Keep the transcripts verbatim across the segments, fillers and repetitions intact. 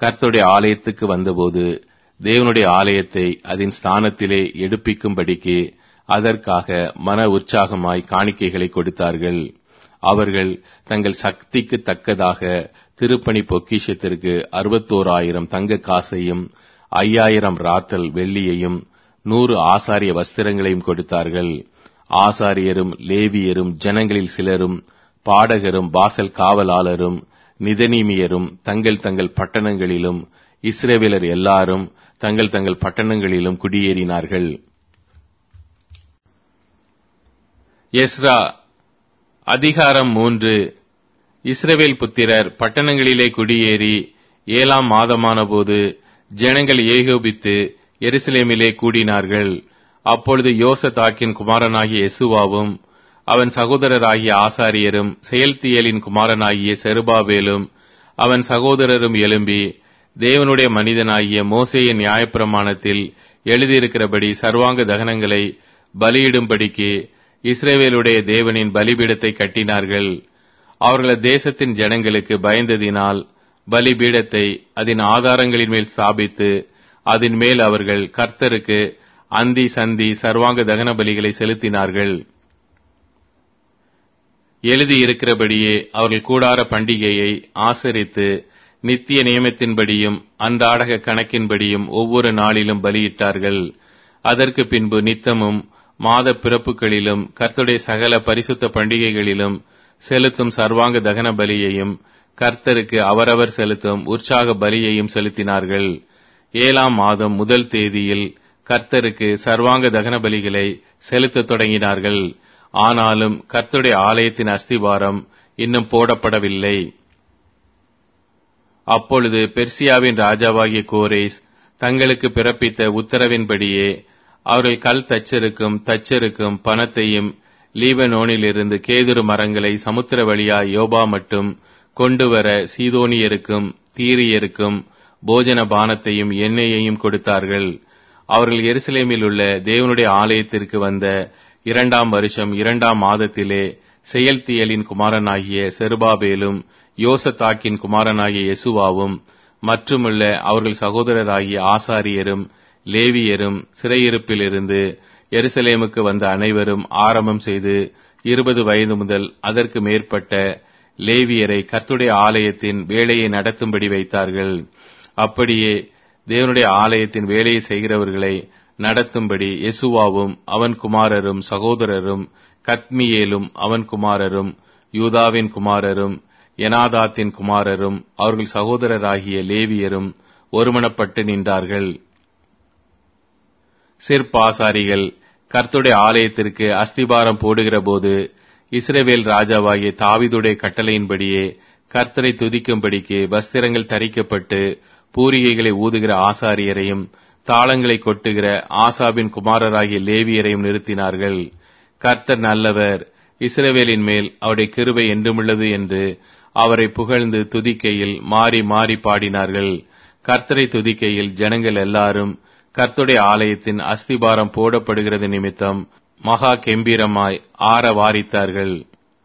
கர்த்தருடைய ஆலயத்துக்கு வந்தபோது தேவனுடைய ஆலயத்தை அதன் ஸ்தானத்திலே எடுப்பிக்கும்படிக்கு அதற்காக மன உற்சாகமாய் காணிக்கைகளை கொடுத்தார்கள். அவர்கள் தங்கள் சக்திக்கு தக்கதாக திருப்பணி பொக்கிஷத்திற்கு அறுபத்தோராயிரம் தங்க காசையும் ஐயாயிரம் ராத்தல் வெள்ளியையும் நூறு ஆசாரிய வஸ்திரங்களையும் கொடுத்தார்கள். ஆசாரியரும் லேவியரும் ஜனங்களில் சிலரும் பாடகரும் வாசல் காவலாளரும் நிதனீமியரும் தங்கள் தங்கள் பட்டணங்களிலும் இஸ்ரவேலர் எல்லாரும் தங்கள் தங்கள் பட்டணங்களிலும் குடியேறினார்கள். எஸ்ரா அதிகாரம் மூன்று. இஸ்ரவேல் புத்திரர் பட்டணங்களிலே குடியேறி ஏழாம் மாதமான போது ஜனங்கள் ஏகோபித்து எருசலேமிலே கூடினார்கள். அப்பொழுது யோசதாக்கின் குமாரனாகிய யெசுவாவும் அவன் சகோதரராகிய ஆசாரியரும் செயல்தியேலின் குமாரனாகிய செருபாபேலும் அவன் சகோதரரும் எழும்பி தேவனுடைய மனிதனாகிய மோசேயின் நியாயப்பிரமாணத்தில் எழுதியிருக்கிறபடி சர்வாங்க தகனங்களை பலியிடும்படிக்கு இஸ்ரவேலுடைய தேவனின் பலிபீடத்தை கட்டினார்கள். அவர்கள தேசத்தின் ஜனங்களுக்கு பயந்ததினால் பலிபீடத்தை அதன் ஆதாரங்களின் மேல் ஸ்தாபித்து அதன் மேல் அவர்கள் கர்த்தருக்கு அந்தி சந்தி சர்வாங்க தகன பலிகளை செலுத்தினார்கள். எழுதியிருக்கிறபடியே அவர்கள் கூடார பண்டிகையை ஆசரித்து நித்திய நியமத்தின்படியும் அன்றாடக கணக்கின்படியும் ஒவ்வொரு நாளிலும் பலியிட்டார்கள். அதற்கு பின்பு நித்தமும் மாத பிறப்புகளிலும் கர்த்தருடைய சகல பரிசுத்த பண்டிகைகளிலும் செலுத்தும் சர்வாங்க தகன பலியையும் கர்த்தருக்கு அவரவர் செலுத்தும் உற்சாக பலியையும் செலுத்தினார்கள். ஏழாம் மாதம் முதல் தேதியில் கர்த்தருக்கு சர்வாங்க தகன பலிகளை செலுத்தத் தொடங்கினார்கள். ஆனாலும் கர்த்தருடைய ஆலயத்தின் அஸ்திபாரம் இன்னும் போடப்படவில்லை. அப்பொழுது பெர்சியாவின் ராஜாவாகிய கோரேஸ் தங்களுக்கு பிறப்பித்த உத்தரவின்படியே அவர்கள் கல் தச்சருக்கும் தச்சருக்கும் பணத்தையும் லீபனோனிலிருந்து கேதுரு மரங்களை சமுத்திர வழியாய் யோபா மட்டும் கொண்டு வர சீதோனியருக்கும் தீரியருக்கும் போஜன பானத்தையும் எண்ணெயையும் கொடுத்தார்கள். அவர்கள் எருசலேமில் உள்ள தேவனுடைய ஆலயத்திற்கு வந்த இரண்டாம் வருஷம் இரண்டாம் மாதத்திலே செயல்தியலின் குமாரனாகிய செருபாபேலும் யோசதாக்கின் குமாரனாகிய யெசுவாவும் மற்றுமுள்ள அவர்கள் சகோதரராகிய ஆசாரியரும் லேவியரும் சிறையிருப்பிலிருந்து எருசலேமுக்கு வந்த அனைவரும் ஆரம்பம் செய்து இருபது வயது முதல் அதற்கு மேற்பட்ட லேவியரை கர்த்தருடைய ஆலயத்தின் வேலையை நடத்தும்படி வைத்தார்கள். அப்படியே தேவனுடைய ஆலயத்தின் வேலையை செய்கிறவர்களை நடத்தும்படி யெசுவாவும் அவன் குமாரரும் சகோதரரும் கத்மியேலும் அவன் குமாரரும் யூதாவின் குமாரரும் எனாதாத்தின் குமாரரும் அவர்கள் சகோதரராகிய லேவியரும் ஒருமனப்பட்டு நின்றார்கள். சிற்பாசாரிகள் கர்த்தருடைய ஆலயத்திற்கு அஸ்திபாரம் போடுகிற போது இஸ்ரவேல் ராஜாவாகிய தாவீதுடைய கட்டளையின்படியே கர்த்தரை துதிக்கும்படிக்கு வஸ்திரங்கள் தரிக்கப்பட்டு பூரிகைகளை ஊதுகிற ஆசாரியரையும் தாளங்களை கொட்டுகிற ஆசாபின் குமாரராகிய லேவியரையும் நிறுத்தினார்கள். கர்த்தர் நல்லவர், இஸ்ரவேலின் மேல் அவருடைய கிருபை என்றுமுள்ளது என்று அவரை புகழ்ந்து துதிக்கையில் மாறி மாறி பாடினார்கள். கர்த்தரை துதிக்கையில் ஜனங்கள் எல்லாரும் கர்த்தருடைய ஆலயத்தின் அஸ்திபாரம் போடப்படுகிறது நிமித்தம் மகா கெம்பீரமாய் ஆரவாரித்தார்கள்.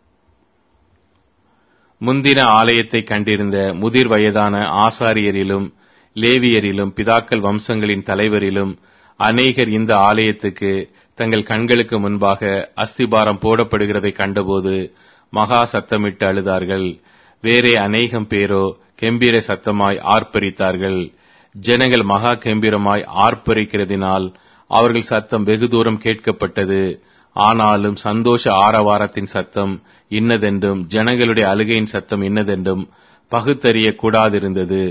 முந்தின ஆலயத்தை கண்டிருந்த முதிர் வயதான ஆசாரியரிலும் லேவியரிலும் பிதாக்கள் வம்சங்களின் தலைவரிலும் அநேகர் இந்த ஆலயத்துக்கு தங்கள் கண்களுக்கு முன்பாக அஸ்திபாரம் போடப்படுகிறதை கண்டபோது மகா சத்தமிட்டு அழுதார்கள். வேறே அநேகம் பேரோ கெம்பீர சத்தமாய் ஆர்ப்பரித்தார்கள். ஜனங்கள் மகா கெம்பீரமாய் ஆர்ப்பரிக்கிறதினால் அவர்கள் சத்தம் வெகு தூரம் கேட்கப்பட்டது. ஆனாலும் சந்தோஷ ஆரவாரத்தின் சத்தம் இன்னதென்றும் ஜனங்களுடைய அழுகையின் சத்தம் இன்னதென்றும் பகுத்தறிய கூடாதிருந்தது.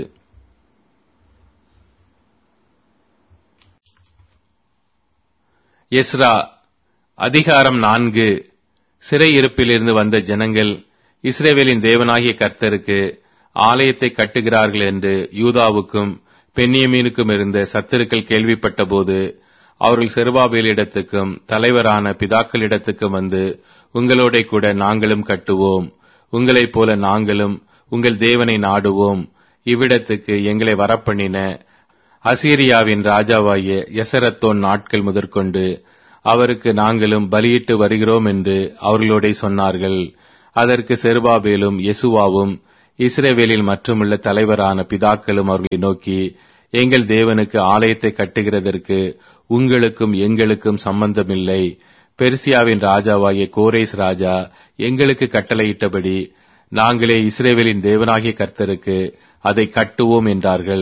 எஸ்ரா அதிகாரம் நான்கு. சிறையிருப்பிலிருந்து வந்த ஜனங்கள் இஸ்ரவேலின் தேவனாகிய கர்த்தருக்கு ஆலயத்தை கட்டுகிறார்கள் என்று யூதாவுக்கும் பென்யமீனுக்கும் இருந்த சத்துருக்கள் கேள்விப்பட்ட போது அவர்கள் செருபாபேலிடத்துக்கும் தலைவரான பிதாக்களிடத்துக்கும் வந்து, உங்களோட கூட நாங்களும் கட்டுவோம், உங்களைப் போல நாங்களும் உங்கள் தேவனை நாடுவோம், இவ்விடத்துக்கு எங்களை வரப்பண்ணின அசீரியாவின் ராஜாவாகிய எசரத்தோன் நாட்கள் முதற்கொண்டு அவருக்கு நாங்களும் பலியிட்டு வருகிறோம் என்று அவர்களோட சொன்னார்கள். அதற்கு செருபாபேலும் யெசுவாவும், இஸ்ரவேலில் மற்றுமுள்ள தலைவரான பிதாக்களும் அவர்களை நோக்கி, எங்கள் தேவனுக்கு ஆலயத்தை கட்டுகிறதற்கு உங்களுக்கும் எங்களுக்கும் சம்பந்தமில்லை. பெர்சியாவின் ராஜாவாகிய கோரேஸ் ராஜா எங்களுக்கு கட்டளையிட்டபடி நாங்களே இஸ்ரவேலின் தேவனாகிய கர்த்தருக்கு அதை கட்டுவோம் என்றார்கள்.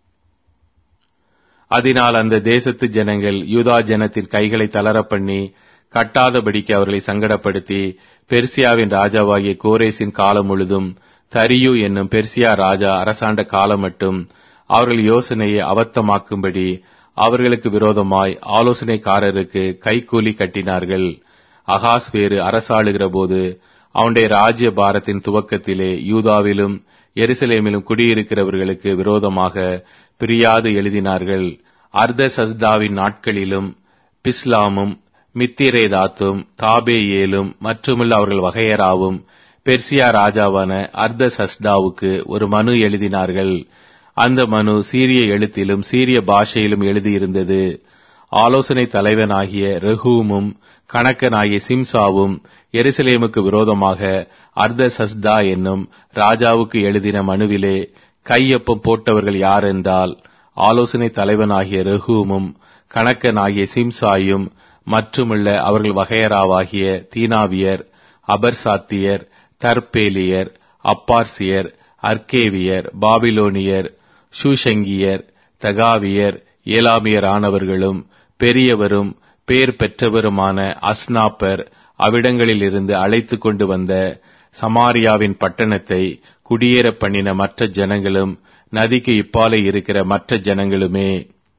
அதனால் அந்த தேசத்து ஜனங்கள் யூதா ஜனத்தின் கைகளை தளர பண்ணி கட்டாதபடிக்கு அவர்களை சங்கடப்படுத்தி, பெர்சியாவின் ராஜாவாகிய கோரேசின் காலம் முழுதும் தரியு என்னும் பெர்சியா ராஜா அரசாண்ட காலம் மட்டும் அவர்கள் யோசனையை அபத்தமாக்கும்படி அவர்களுக்கு விரோதமாய் ஆலோசனைக்காரருக்கு கைக்கூலி கட்டினார்கள். அகாஸ் வேறு அரசாளுகிற போது அவனுடைய ராஜ்ய பாரத்தின் துவக்கத்திலே யூதாவிலும் எருசலேமிலும் குடியிருக்கிறவர்களுக்கு விரோதமாக பிரியாது எழுதினார்கள். அர்தசஸ்தாவின் நாட்களிலும் பிஸ்லாமும் மித்திரேதாத்தும் தாபேயேலும் மற்றுமுள்ள அவர்கள் வகையராவும் பெர்சியா ராஜாவான அர்தசஸ்டாவுக்கு ஒரு மனு எழுதினார்கள். அந்த மனு சீரிய எழுத்திலும் சீரிய பாஷையிலும் எழுதியிருந்தது. ஆலோசனை தலைவனாகிய ரெஹூமும் கணக்கனாகிய சிம்சாவும் எருசலேமுக்கு விரோதமாக அர்தசஸ்டா என்னும் ராஜாவுக்கு எழுதின மனுவிலே கையொப்பம் போட்டவர்கள் யார் என்றால், ஆலோசனை தலைவனாகிய ரெஹூமும் கணக்கனாகிய சிம்சாயும் மற்றுமுள்ள அவர்கள் வகையராவாகிய தீனாவியர், அபர்சாத்தியர், தர்பேலியர், அப்பார்சியர், அர்கேவியர், பாபிலோனியர், ஷூஷங்கியர், தகாவியர், ஏலாமியர் ஆனவர்களும் பெரியவரும் பேர் பெற்றவருமான அஸ்னாப்பர் அவ்விடங்களில் இருந்து அழைத்து கொண்டு வந்த சமாரியாவின் பட்டணத்தை குடியேற பண்ணின மற்ற ஜனங்களும் நதிக்கு இப்பாலே இருக்கிற மற்ற ஜனங்களுமே.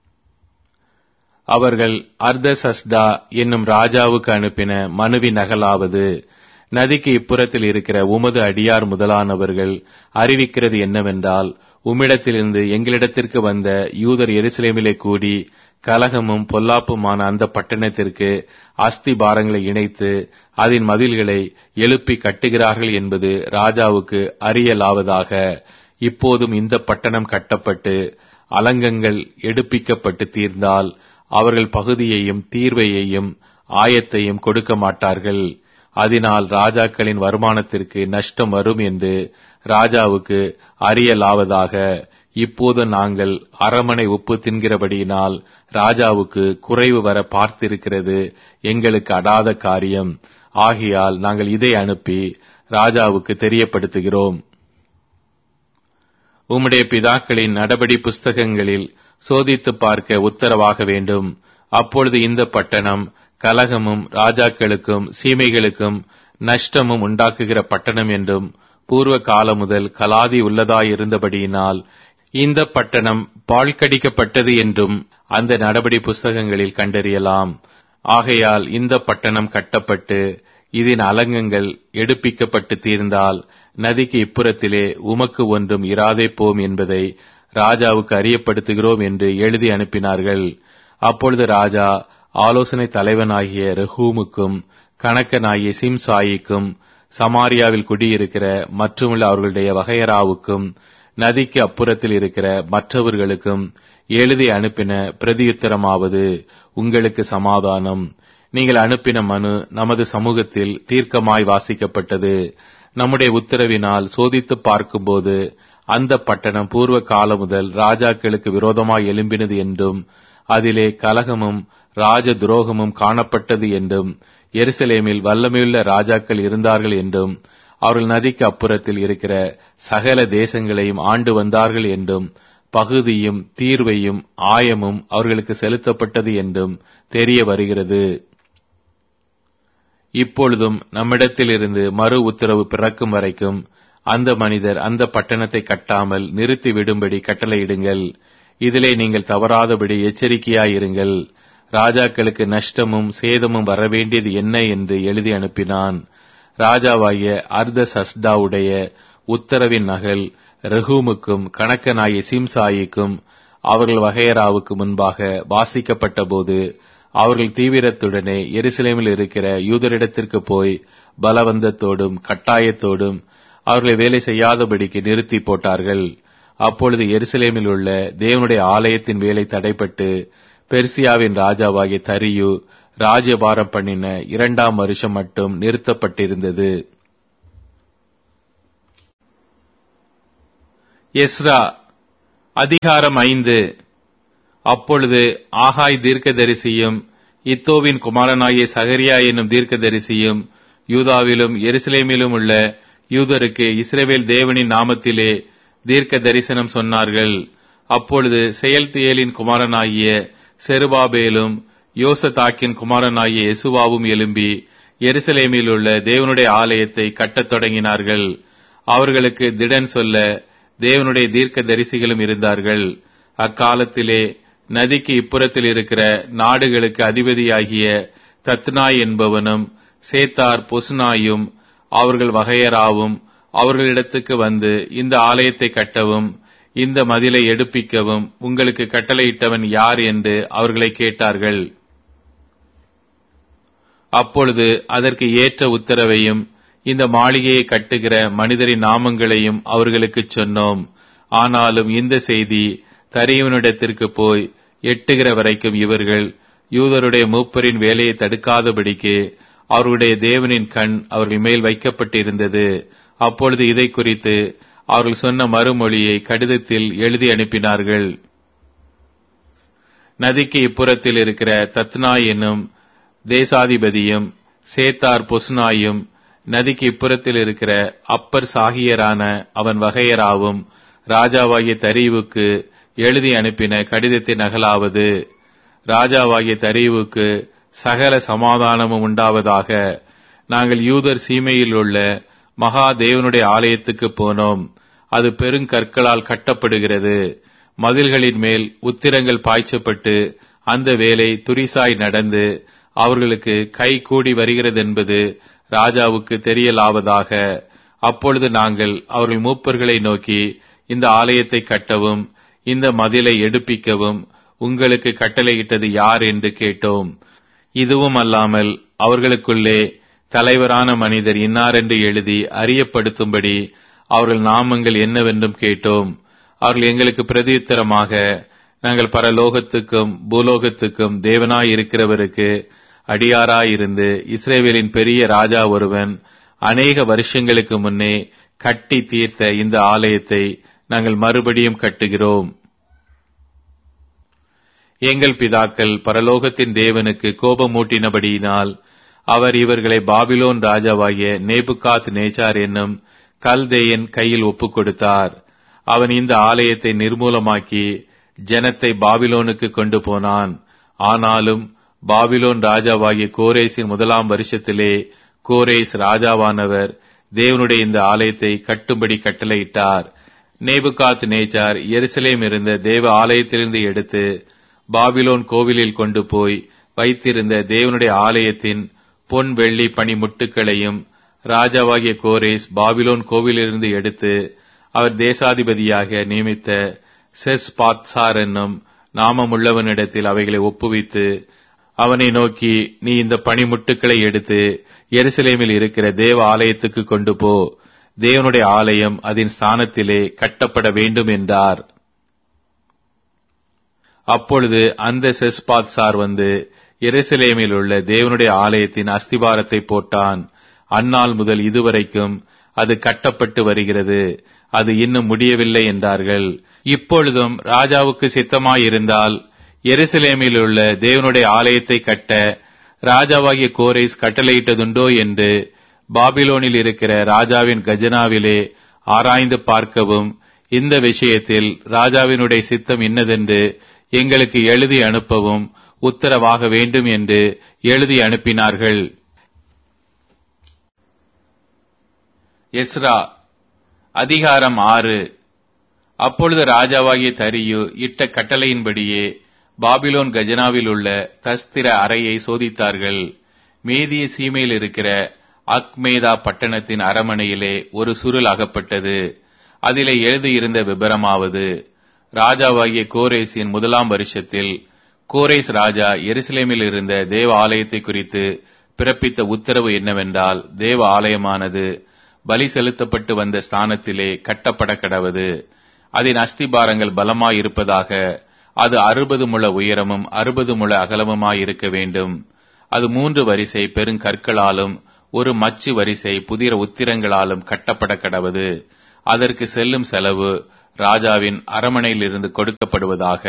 அவர்கள் அர்தசஸ்டா என்னும் ராஜாவுக்கு அனுப்பின மனுவின் நகலாவது, நதிக்கு இப்புறத்தில் இருக்கிற உமது அடியார் முதலானவர்கள் அறிவிக்கிறது என்னவென்றால், உம்மிடத்திலிருந்து எங்களிடத்திற்கு வந்த யூதர் எருசலேமிலே கூடி கலகமும் பொல்லாப்புமான அந்த பட்டணத்திற்கு அஸ்தி பாரங்களை இணைத்து அதன் மதில்களை எழுப்பி கட்டுகிறார்கள் என்பது ராஜாவுக்கு அறியலாவதாக. இப்போதும் இந்த பட்டணம் கட்டப்பட்டு அலங்கங்கள் எடுப்பிக்கப்பட்டு தீர்ந்தால் அவர்கள் பகுதியையும் தீர்வையையும் ஆயத்தையும் கொடுக்க மாட்டார்கள். அதனால் ராஜாக்களின் வருமானத்திற்கு நஷ்டம் வரும் என்று ராஜாவுக்கு அறியலாவதாக. இப்போது நாங்கள் அரமனை உப்பு தின்கிறபடியினால் ராஜாவுக்கு குறைவு வர பார்த்திருக்கிறது எங்களுக்கு அடாத காரியம். ஆகையால் நாங்கள் இதை அனுப்பி ராஜாவுக்கு தெரியப்படுத்துகிறோம். உம்முடைய பிதாக்களின் நடபடி புஸ்தகங்களில் சோதித்து பார்க்க உத்தரவாக வேண்டும். அப்பொழுது இந்த பட்டணம் கலகமும் ராஜாக்களுக்கும் சீமைகளுக்கும் நஷ்டமும் உண்டாக்குகிற பட்டணம் என்றும் பூர்வ காலம் முதல் கலாதி உள்ளதாயிருந்தபடியினால் இந்த பட்டணம் பாழ்கடிக்கப்பட்டது என்றும் அந்த நடபடி புஸ்தகங்களில் கண்டறியலாம். ஆகையால் இந்த பட்டணம் கட்டப்பட்டு இதன் அலங்கங்கள் எடுப்பிக்கப்பட்டு தீர்ந்தால் நதிக்கு இப்புறத்திலே உமக்கு ஒன்றும் இராதே போம் என்பதை ராஜாவுக்கு அறியப்படுத்துகிறோம் என்று எழுதி அனுப்பினார்கள். அப்பொழுது ராஜா ஆலோசனை தலைவனாகிய ரெஹூமுக்கும் கணக்கனாகிய சிம்சாயிக்கும் சமாரியாவில் குடியிருக்கிற மற்றுமுள்ள அவர்களுடைய வகையராவுக்கும் நதிக்கு அப்புறத்தில் இருக்கிற மற்றவர்களுக்கும் எழுதி அனுப்பின பிரதியுத்தரமாவது, உங்களுக்கு சமாதானம். நீங்கள் அனுப்பின மனு நமது சமூகத்தில் தீர்க்கமாய் வாசிக்கப்பட்டது. நம்முடைய உத்தரவினால் சோதித்து பார்க்கும்போது அந்த பட்டணம் பூர்வ காலம் முதல் ராஜாக்களுக்கு விரோதமாய் எழும்பினது என்றும் அதிலே கலகமும் ராஜ துரோகமும் காணப்பட்டது என்றும் எருசலேமில் வல்லமையுள்ள ராஜாக்கள் இருந்தார்கள் என்றும் அவர்கள் நதிக்கு அப்புறத்தில் இருக்கிற சகல தேசங்களையும் ஆண்டு வந்தார்கள் என்றும் பகுதியும் தீர்வையும் ஆயமும் அவர்களுக்கு செலுத்தப்பட்டது என்றும் தெரிய வருகிறது. இப்பொழுதும் நம்மிடத்திலிருந்து மறு உத்தரவு பிறக்கும் வரைக்கும் அந்த மனிதர் அந்த பட்டணத்தை கட்டாமல் நிறுத்தி விடும்படி கட்டளையிடுங்கள். இதிலே நீங்கள் தவறாதபடி எச்சரிக்கையாயிருங்கள். ராஜாக்களுக்கு நஷ்டமும் சேதமும் வரவேண்டியது என்ன என்று எழுதி அனுப்பினான். ராஜாவாகிய அர்தசஸ்டாவுடைய உத்தரவின் நகல் ரெஹூமுக்கும் கணக்கனாகிய சிம்சாயிக்கும் அவர்கள் வகையராவுக்கு முன்பாக வாசிக்கப்பட்ட போது அவர்கள் தீவிரத்துடனே எருசலேமில் இருக்கிற யூதரிடத்திற்கு போய் பலவந்தத்தோடும் கட்டாயத்தோடும் அவர்களை வேலை செய்யாதபடிக்கு நிறுத்தி போட்டார்கள். அப்பொழுது எருசலேமில் உள்ள தேவனுடைய ஆலயத்தின் வேலை தடைப்பட்டு பெர்சியாவின் ராஜாவாகிய தரியு ராஜ்யபாரம் பண்ணின இரண்டாம் வருஷம் மட்டும் நிறுத்தப்பட்டிருந்தது. எஸ்ரா அதிகாரம் ஐந்து. அப்பொழுது ஆகாய் தீர்க்கதரிசியும் இத்தோவின் குமாரனாகிய சகரியா என்னும் தீர்க்கதரிசியும் யூதாவிலும் எருசலேமிலும் உள்ள யூதருக்கு இஸ்ரவேல் தேவனின் நாமத்திலே தீர்க்க தரிசனம் சொன்னார்கள். அப்பொழுது செயல்தியேலின் குமாரனாகிய செருபாபேலும் யோசதாக்கின் குமாரனாகிய யெசுவாவும் எழும்பி எருசலேமில் உள்ள தேவனுடைய ஆலயத்தை கட்டத் தொடங்கினார்கள். அவர்களுக்கு திடன் சொல்ல தேவனுடைய தீர்க்க தரிசிகளும் இருந்தார்கள். அக்காலத்திலே நதிக்கு இப்புறத்தில் இருக்கிற நாடுகளுக்கு அதிபதியாகிய தத்னாய் என்பவனும் சேத்தார் பொசுனாயும் அவர்கள் வகையராவும் அவர்களிடத்துக்கு வந்து இந்த ஆலயத்தை கட்டவும் இந்த மதிலை எடுப்பிக்கவும் உங்களுக்கு கட்டளையிட்டவன் யார் என்று அவர்களை கேட்டார்கள். அப்பொழுது அதற்கு ஏற்ற உத்தரவையும் இந்த மாளிகையை கட்டுகிற மனிதரின் நாமங்களையும் அவர்களுக்கு சொன்னோம். ஆனாலும் இந்த செய்தி தரியவனிடத்திற்கு போய் எட்டுகிற வரைக்கும் இவர்கள் யூதருடைய மூப்பரின் வேலையை தடுக்காதபடிக்கு அவர்களுடைய தேவனின் கண் அவர்கள் மேல் வைக்கப்பட்டிருந்தது. அப்பொழுது இதை குறித்து அவர்கள் சொன்ன மறுமொழியை கடிதத்தில் எழுதி அனுப்பினார்கள். நதிக்கு இப்புறத்தில் இருக்கிற தத்னாய் என்னும் தேசாதிபதியும் சேத்தார் பொசுனாயும் நதிக்கு இப்புறத்தில் இருக்கிற அப்பர் சாகியரான அவன் வகையராவும் ராஜாவாகிய தரியுவுக்கு எழுதி அனுப்பின கடிதத்தின் நகலாவது: ராஜாவாகிய தரியுவுக்கு சகல சமாதானமும் உண்டாவதாக. நாங்கள் யூதர் சீமையில் உள்ள மகா தேவனுடைய ஆலயத்துக்கு போனோம். அது பெருங்கற்களால் கட்டப்படுகிறது. மதில்களின் மேல் உத்திரங்கள் பாய்ச்சப்பட்டு அந்த வேலை துரிசாய் நடந்து அவர்களுக்கு கை கூடி வருகிறதென்பது ராஜாவுக்கு தெரியலாவதாக. அப்பொழுது நாங்கள் அவர்கள் மூப்பர்களை நோக்கி, இந்த ஆலயத்தை கட்டவும் இந்த மதிலை எடுப்பிக்கவும் உங்களுக்கு கட்டளையிட்டது யார் என்று கேட்டோம். இதுவும் அல்லாமல் அவர்களுக்குள்ளே தலைவரான மனிதர் இன்னாரென்று எழுதி அறியப்படுத்தும்படி அவர்கள் நாமங்கள் என்னவென்றும் கேட்டோம். அவர்கள் எங்களுக்கு பிரதியுத்தரமாக, நாங்கள் பரலோகத்துக்கும் பூலோகத்துக்கும் தேவனாயிருக்கிறவருக்கு அடியாராயிருந்து இஸ்ரவேலின் பெரிய ராஜா ஒருவன் அநேக வருஷங்களுக்கு முன்னே கட்டி தீர்த்த இந்த ஆலயத்தை நாங்கள் மறுபடியும் கட்டுகிறோம். எங்கள் பிதாக்கள் பரலோகத்தின் தேவனுக்கு கோபமூட்டினபடியினால் அவர் இவர்களை பாபிலோன் ராஜாவாகிய நேபுகாத் நேச்சார் என்னும் கல்தேயன் கையில் ஒப்புக் கொடுத்தார். அவன் இந்த ஆலயத்தை நிர்மூலமாக்கி ஜனத்தை பாபிலோனுக்கு கொண்டு போனான். ஆனாலும் பாபிலோன் ராஜாவாகிய கோரேசின் முதலாம் வருஷத்திலே கோரேஸ் ராஜாவானவர் தேவனுடைய இந்த ஆலயத்தை கட்டும்படி கட்டளையிட்டார். நேபுகாத் நேச்சார் எருசலேம் இருந்த தேவ ஆலயத்திலிருந்து எடுத்து பாபிலோன் கோவிலில் கொண்டு போய் வைத்திருந்த தேவனுடைய ஆலயத்தின் பொன் வெள்ளி பணிமுட்டுகளையும் ராஜாவாகிய கோரேஸ் பாபிலோன் கோவிலிருந்து எடுத்து அவர் தேசாதிபதியாக நியமித்த செஸ்பாத்சார் என்னும் நாமமுள்ளவனிடத்தில் அவைகளை ஒப்புவித்து அவனை நோக்கி, நீ இந்த பணிமுட்டுக்களை எடுத்து எருசலேமில் இருக்கிற தேவ ஆலயத்துக்கு கொண்டு போ. தேவனுடைய ஆலயம் அதன் ஸ்தானத்திலே கட்டப்பட வேண்டும் என்றார். அப்பொழுது அந்த செஸ்பாத்சார் வந்து எருசலேமில் உள்ள தேவனுடைய ஆலயத்தின் அஸ்திபாரத்தை போட்டான். அந்நாள் முதல் இதுவரைக்கும் அது கட்டப்பட்டு வருகிறது. அது இன்னும் முடியவில்லை என்றார்கள். இப்பொழுதும் ராஜாவுக்கு சித்தமாயிருந்தால் எருசலேமில் உள்ள தேவனுடைய ஆலயத்தை கட்ட ராஜாவாகிய கோரேஸ் கட்டளையிட்டதுண்டோ என்று பாபிலோனில் இருக்கிற ராஜாவின் கஜனாவிலே ஆராய்ந்து பார்க்கவும், இந்த விஷயத்தில் ராஜாவினுடைய சித்தம் இன்னதென்று எங்களுக்கு எழுதி அனுப்பவும் உத்தரவாக வேண்டும் என்று எழுதி அனுப்பினார்கள். எஸ்ரா அதிகாரம் ஆறு. அப்பொழுது ராஜாவாகிய தரியு இட்ட கட்டளையின்படியே பாபிலோன் கஜனாவில் உள்ள தஸ்திர அறையை சோதித்தார்கள். மேதிய சீமையில் இருக்கிற அக்மேதா பட்டணத்தின் அரமனையிலே ஒரு சுருள் அகப்பட்டது. அதிலே எழுதியிருந்த விபரமாவது: ராஜாவாகிய கோரேசின் முதலாம் வருஷத்தில் கோரேஸ் ராஜா எருசலேமில் இருந்த தேவ ஆலயத்தை குறித்து பிறப்பித்த உத்தரவு என்னவென்றால், தேவ ஆலயமானது பலி செலுத்தப்பட்டு வந்த ஸ்தானத்திலே கட்டப்பட கடவது. அதன் அஸ்திபாரங்கள் பலமாயிருப்பதாக. அது அறுபது முழ உயரமும் அறுபது முழ அகலமுமாயிருக்க வேண்டும். அது மூன்று வரிசை பெருங்கற்களாலும் ஒரு மச்சு வரிசை புதிர உத்திரங்களாலும் கட்டப்பட கடவது. அதற்கு செல்லும் செலவு ராஜாவின் அரமனையிலிருந்து கொடுக்கப்படுவதாக.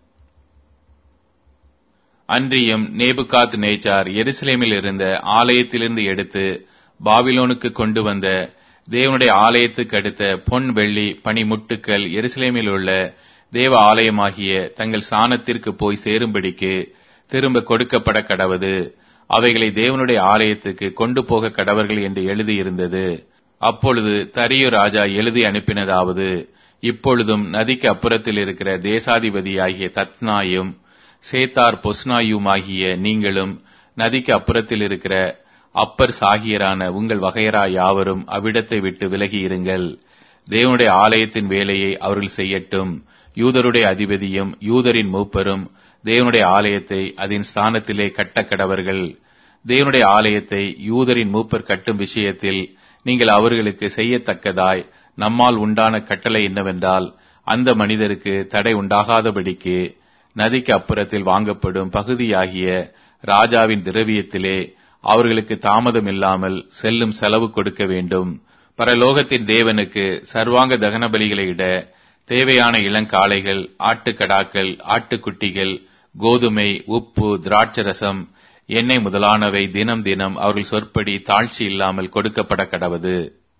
அன்றியும் நேபுகாத் நேச்சார் எருசலேமில் இருந்த ஆலயத்திலிருந்து எடுத்து பாபிலோனுக்கு கொண்டு வந்த தேவனுடைய ஆலயத்துக்கு அடுத்த பொன் வெள்ளி பனிமுட்டுக்கள் எருசலேமில் உள்ள தேவ ஆலயமாகிய தங்கள் சானத்திற்கு போய் சேரும்படிக்கு திரும்ப கொடுக்கப்பட கடவது. அவைகளை தேவனுடைய ஆலயத்துக்கு கொண்டு போக கடவர்கள் என்று எழுதியிருந்தது. அப்பொழுது தரியு ராஜா எழுதி அனுப்பினதாவது: இப்பொழுதும் நதிக்கு அப்புறத்தில் இருக்கிற தேசாதிபதியாகிய தத்னாயும் சேத்தார் பொஸ்னாயுமாகிய நீங்களும் நதிக்கு அப்புறத்தில் இருக்கிற அப்பர் சாகியரான உங்கள் வகையரா யாவரும் அவ்விடத்தை விட்டு விலகி இருங்கள். தேவனுடைய ஆலயத்தின் வேலையை அவர்கள் செய்யட்டும். யூதருடைய அதிபதியும் யூதரின் மூப்பரும் தேவனுடைய ஆலயத்தை அதன் ஸ்தானத்திலே கட்ட கடவர்கள். தேவனுடைய ஆலயத்தை யூதரின் மூப்பர் கட்டும் விஷயத்தில் நீங்கள் அவர்களுக்கு செய்யத்தக்கதாய் நம்மால் உண்டான கட்டளை என்னவென்றால், அந்த மனிதருக்கு தடை உண்டாகாதபடிக்கு நதிக்கு அப்புறத்தில் வாங்கப்படும் பகுதியாகிய ராஜாவின் திரவியத்திலே அவர்களுக்கு தாமதம் இல்லாமல் செல்லும் செலவு கொடுக்க வேண்டும். பரலோகத்தின் தேவனுக்கு சர்வாங்க தகன பலிகளை இட தேவையான இளங்காளைகள், ஆட்டுக்கடாக்கள், ஆட்டுக்குட்டிகள், கோதுமை, உப்பு, திராட்சரசம், எண்ணெய் முதலானவை தினம் தினம் அவர்கள் சொற்படி தாழ்ச்சி இல்லாமல் கொடுக்கப்பட கடவது.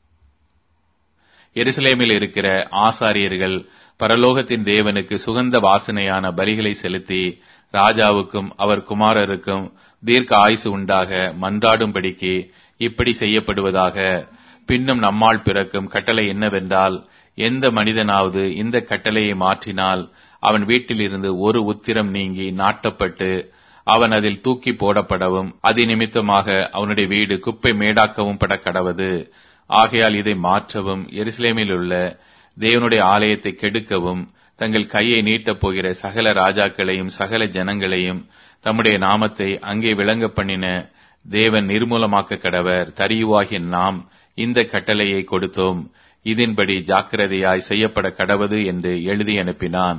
எருசலேமில் இருக்கிற ஆசாரியர்கள் பரலோகத்தின் தேவனுக்கு சுகந்த வாசனையான பலிகளை செலுத்தி ராஜாவுக்கும் அவர் குமாரருக்கும் தீர்க்க ஆயுசு உண்டாக மன்றாடும்படிக்கு இப்படி செய்யப்படுவதாக. பின்னும் நம்மால் பிறக்கும் கட்டளை என்னவென்றால், எந்த மனிதனாவது இந்த கட்டளையை மாற்றினால் அவன் வீட்டிலிருந்து ஒரு உத்திரம் நீங்கி நாட்டப்பட்டு அவன் அதில் தூக்கி போடப்படவும் அதி நிமித்தமாக அவனுடைய வீடு குப்பை மேடாக்கவும் பட கடவது. ஆகையால் இதை மாற்றவும் எருசலேமில் உள்ள தேவனுடைய ஆலயத்தை கெடுக்கவும் தங்கள் கையை நீட்டப் போகிற சகல ராஜாக்களையும் சகல ஜனங்களையும் தம்முடைய நாமத்தை அங்கே விளங்க பண்ணின தேவன் நிர்மூலமாக்க கடவர். தரியுவாகிய நாம் இந்த கட்டளையை கொடுத்தோம். இதன்படி ஜாக்கிரதையாய் செய்யப்பட கடவது என்று எழுதி அனுப்பினான்.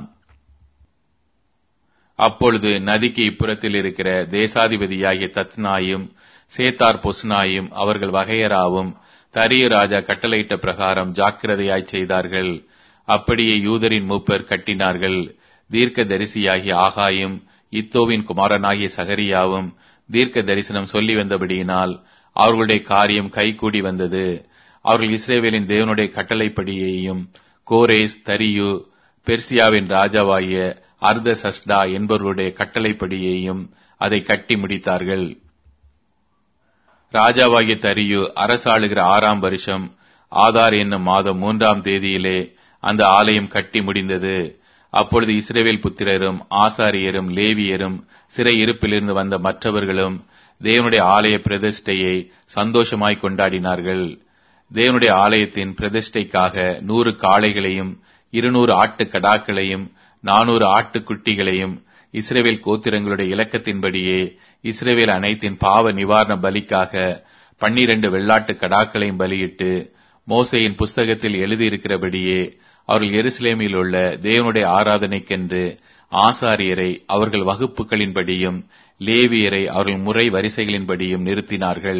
அப்பொழுது நதிக்கு இப்புறத்தில் இருக்கிற தேசாதிபதியாகிய தத்னாயும் சேத்தார் பொஸ்னாயும் அவர்கள் வகையராவும் தரியு ராஜா கட்டளையிட்ட பிரகாரம் ஜாக்கிரதையாய் செய்தார்கள். அப்படியே யூதரின் மூப்பர் கட்டினார்கள். தீர்க்க தரிசியாகிய ஆகாயும் இத்தோவின் குமாரனாகிய சகரியாவும் தீர்க்க தரிசனம் சொல்லி வந்தபடியினால் அவர்களுடைய காரியம் கைகூடி வந்தது. அவர்கள் இஸ்ரவேலின் தேவனுடைய கட்டளைப்படியையும் கோரேஸ், தரியு, பெர்சியாவின் ராஜாவாகிய அர்தசஷ்டா என்பவர்களுடைய கட்டளைப்படியையும் அதை கட்டி முடித்தார்கள். ராஜாவாகிய தரியு அரசாளுகிற ஆறாம் வருஷம் ஆதார் என்னும் மாதம் மூன்றாம் தேதியிலே அந்த ஆலயம் கட்டி முடிந்தது. அப்பொழுது இஸ்ரவேல் புத்திரரும் ஆசாரியரும் லேவியரும் சிறை இருப்பிலிருந்து வந்த மற்றவர்களும் தேவனுடைய ஆலய பிரதிஷ்டையை சந்தோஷமாய் கொண்டாடினார்கள். தேவனுடைய ஆலயத்தின் பிரதிஷ்டைக்காக நூறு காளைகளையும் இருநூறு ஆட்டு கடாக்களையும் நானூறு ஆட்டுக்குட்டிகளையும் இஸ்ரவேல் கோத்திரங்களுடைய இலக்கத்தின்படியே இஸ்ரவேல் அனைத்தின் பாவ நிவாரண பலிக்காக பன்னிரண்டு வெள்ளாட்டு கடாக்களையும் பலியிட்டு மோசேயின் புஸ்தகத்தில் எழுதியிருக்கிறபடியே அவர்கள் எருசலேமில் உள்ள தேவனுடைய ஆராதனைக்கென்று ஆசாரியரை அவர்கள் வகுப்புகளின்படியும் லேவியரை அவர்கள் முறை வரிசைகளின்படியும் நிறுத்தினார்கள்.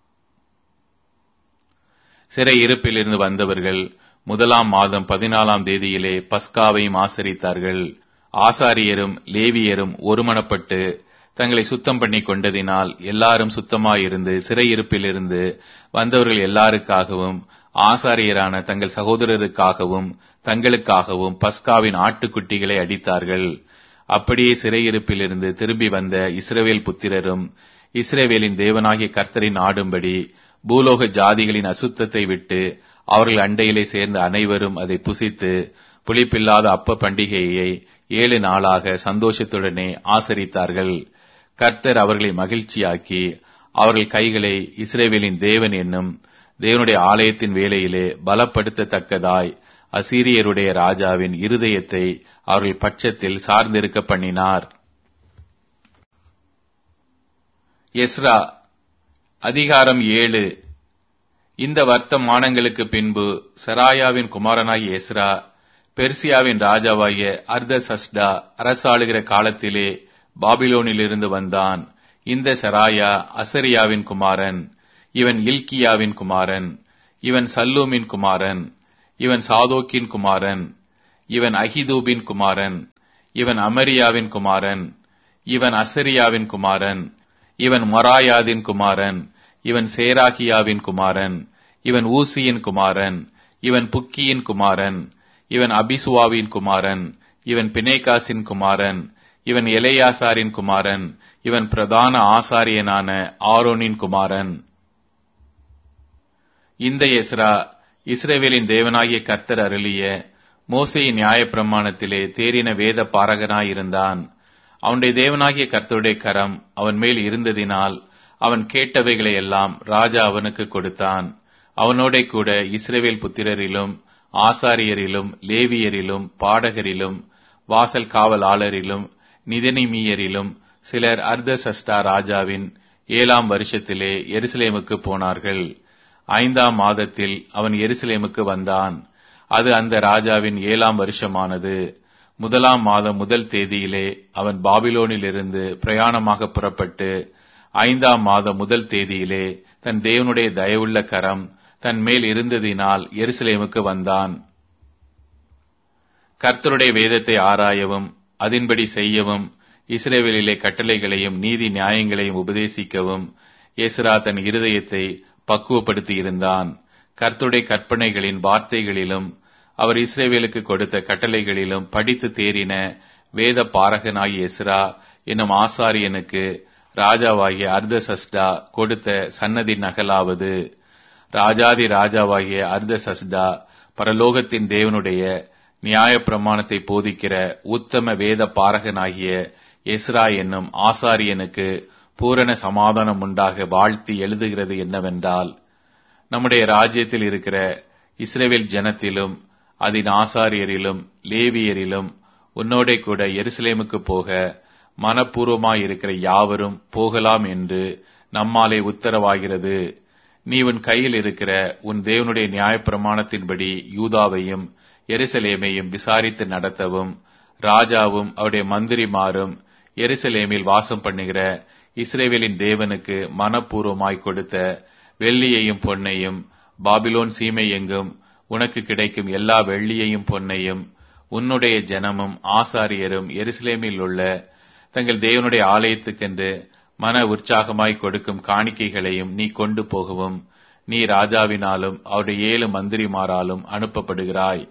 சிறை இருப்பிலிருந்து வந்தவர்கள் முதலாம் மாதம் பதினாலாம் தேதியிலே பஸ்காவையும் ஆசரித்தார்கள். ஆசாரியரும் லேவியரும் ஒருமனப்பட்டு தங்களை சுத்தம் பண்ணி கொண்டதினால் எல்லாரும் சுத்தமாயிருந்து சிறையிருப்பிலிருந்து வந்தவர்கள் எல்லாருக்காகவும் ஆசாரியரான தங்கள் சகோதரருக்காகவும் தங்களுக்காகவும் பஸ்காவின் ஆட்டுக்குட்டிகளை அடித்தார்கள். அப்படியே சிறையிருப்பிலிருந்து திரும்பி வந்த இஸ்ரவேல் புத்திரரும் இஸ்ரவேலின் தேவனாகிய கர்த்தரின் ஆடும்படி பூலோக ஜாதிகளின் அசுத்தத்தை விட்டு அவர்கள் அண்டையிலே சேர்ந்த அனைவரும் அதை புசித்து புளிப்பில்லாத அப்ப பண்டிகையை ஏழு நாளாக சந்தோஷத்துடனே ஆசரித்தார்கள். கர்த்தர் அவர்களை மகிழ்ச்சியாக்கி அவர்கள் கைகளை இஸ்ரவேலின் தேவன் என்னும் தேவனுடைய ஆலயத்தின் வேலையிலே பலப்படுத்தத்தக்கதாய் அசீரியருடைய ராஜாவின் இருதயத்தை அவர்கள் பட்சத்தில் சார்ந்திருக்க பண்ணினார். எஸ்ரா அதிகாரம் ஏழு. இந்த வர்த்தமானங்களுக்கு பின்பு செராயாவின் குமாரனாகிய எஸ்ரா பெர்சியாவின் ராஜாவாகிய அர்தசஷ்டா அரசாளுகிற காலத்திலே பாபிலோனிலிருந்து வந்தான். இந்த செராயா அசரியாவின் குமாரன். இவன் இல்கியாவின் குமாரன். இவன் சல்லூமின் குமாரன். இவன் சாதோக்கின் குமாரன். இவன் அகிதூபின் குமாரன். இவன் அமரியாவின் குமாரன். இவன் அசரியாவின் குமாரன். இவன் மொராயாதின் குமாரன். இவன் சேராகியாவின் குமாரன். இவன் ஊசியின் குமாரன். இவன் புக்கியின் குமாரன். இவன் அபிசுவாவின் குமாரன். இவன் பினேகாசின் குமாரன். இவன் எலெயாசாரின் குமாரன். இவன் பிரதான ஆசாரியனான ஆரோனின் குமாரன். இந்த எஸ்ரா இஸ்ரவேலின் தேவனாகிய கர்த்தர் அருளிய மோசேயின் நியாயப்பிரமாணத்திலே தேறின வேத பாரகனாயிருந்தான். அவனுடைய தேவனாகிய கர்த்தருடைய கரம் அவன் மேல் இருந்ததினால் அவன் கேட்டவைகளை எல்லாம் ராஜா அவனுக்கு கொடுத்தான். அவனோட கூட இஸ்ரவேல் புத்திரரிலும் ஆசாரியரிலும் லேவியரிலும் பாடகரிலும் வாசல் காவலாளரிலும் நிதனிமீயரிலும் சிலர் அர்தசஷ்டா ராஜாவின் ஏழாம் வருஷத்திலே எருசலேமுக்கு போனார்கள். ஐந்தாம் மாதத்தில் அவன் எருசலேமுக்கு வந்தான். அது அந்த ராஜாவின் ஏழாம் வருஷமானது. முதலாம் மாதம் முதல் தேதியிலே அவன் பாபிலோனிலிருந்து பிரயாணமாக புறப்பட்டு ஐந்தாம் மாதம் முதல் தேதியிலே தன் தேவனுடைய தயவுள்ள கரம் தன் மேல் இருந்ததினால் எருசலேமுக்கு வந்தான். கர்த்தருடைய வேதத்தை ஆராயவும் அதின்படி செய்யவும் இஸ்ரவேலிலே கட்டளைகளையும் நீதி நியாயங்களையும் உபதேசிக்கவும் எஸ்ரா தன் இருதயத்தை பக்குவப்படுத்தி இருந்தான். கர்த்தருடைய கற்பனைகளின் வார்த்தைகளிலும் அவர் இஸ்ரவேலுக்கு கொடுத்த கட்டளைகளிலும் படித்து தேறின வேத பாரகனாகிய எஸ்ரா என்னும் ஆசாரியனுக்கு ராஜாவாகிய அர்தசஷ்டா கொடுத்த சன்னதி நகலாவது. ராஜாதி ராஜாவாகிய அர்தசஷ்டா பரலோகத்தின் தேவனுடைய நியாயப்பிரமாணத்தை போதிக்கிற உத்தம வேத பாரகனாகிய எஸ்ரா என்னும் ஆசாரியனுக்கு பூரண சமாதானம் உண்டாக வாழ்த்தி எழுதுகிறது என்னவென்றால், நம்முடைய ராஜ்யத்தில் இருக்கிற இஸ்ரவேல் ஜனத்திலும் அதன் ஆசாரியரிலும் லேவியரிலும் உன்னோட கூட எருசலேமுக்கு போக மனப்பூர்வமாயிருக்கிற யாவரும் போகலாம் என்று நம்மாலே உத்தரவாகிறது. நீ உன் கையில் இருக்கிற உன் தேவனுடைய நியாயப்பிரமாணத்தின்படி யூதாவையும் எருசலேமையும் விசாரித்து நடத்தவும் ராஜாவும் அவருடைய மந்திரிமாரும் எருசலேமில் வாசம் பண்ணுகிற இஸ்ரவேலின் தேவனுக்கு மனப்பூர்வமாய் கொடுத்த வெள்ளியையும் பொன்னையும் பாபிலோன் சீமை எங்கும் உனக்கு கிடைக்கும் எல்லா வெள்ளியையும் பொன்னையும் உன்னுடைய ஜனமும் ஆசாரியரும் எருசலேமில் உள்ள தங்கள் தேவனுடைய ஆலயத்துக்கென்று மன உற்சாகமாய் கொடுக்கும் காணிக்கைகளையும் நீ கொண்டு போகவும் நீ ராஜாவினாலும் அவருடைய ஏழு மந்திரிமாராலும் அனுப்பப்படுகிறாய்.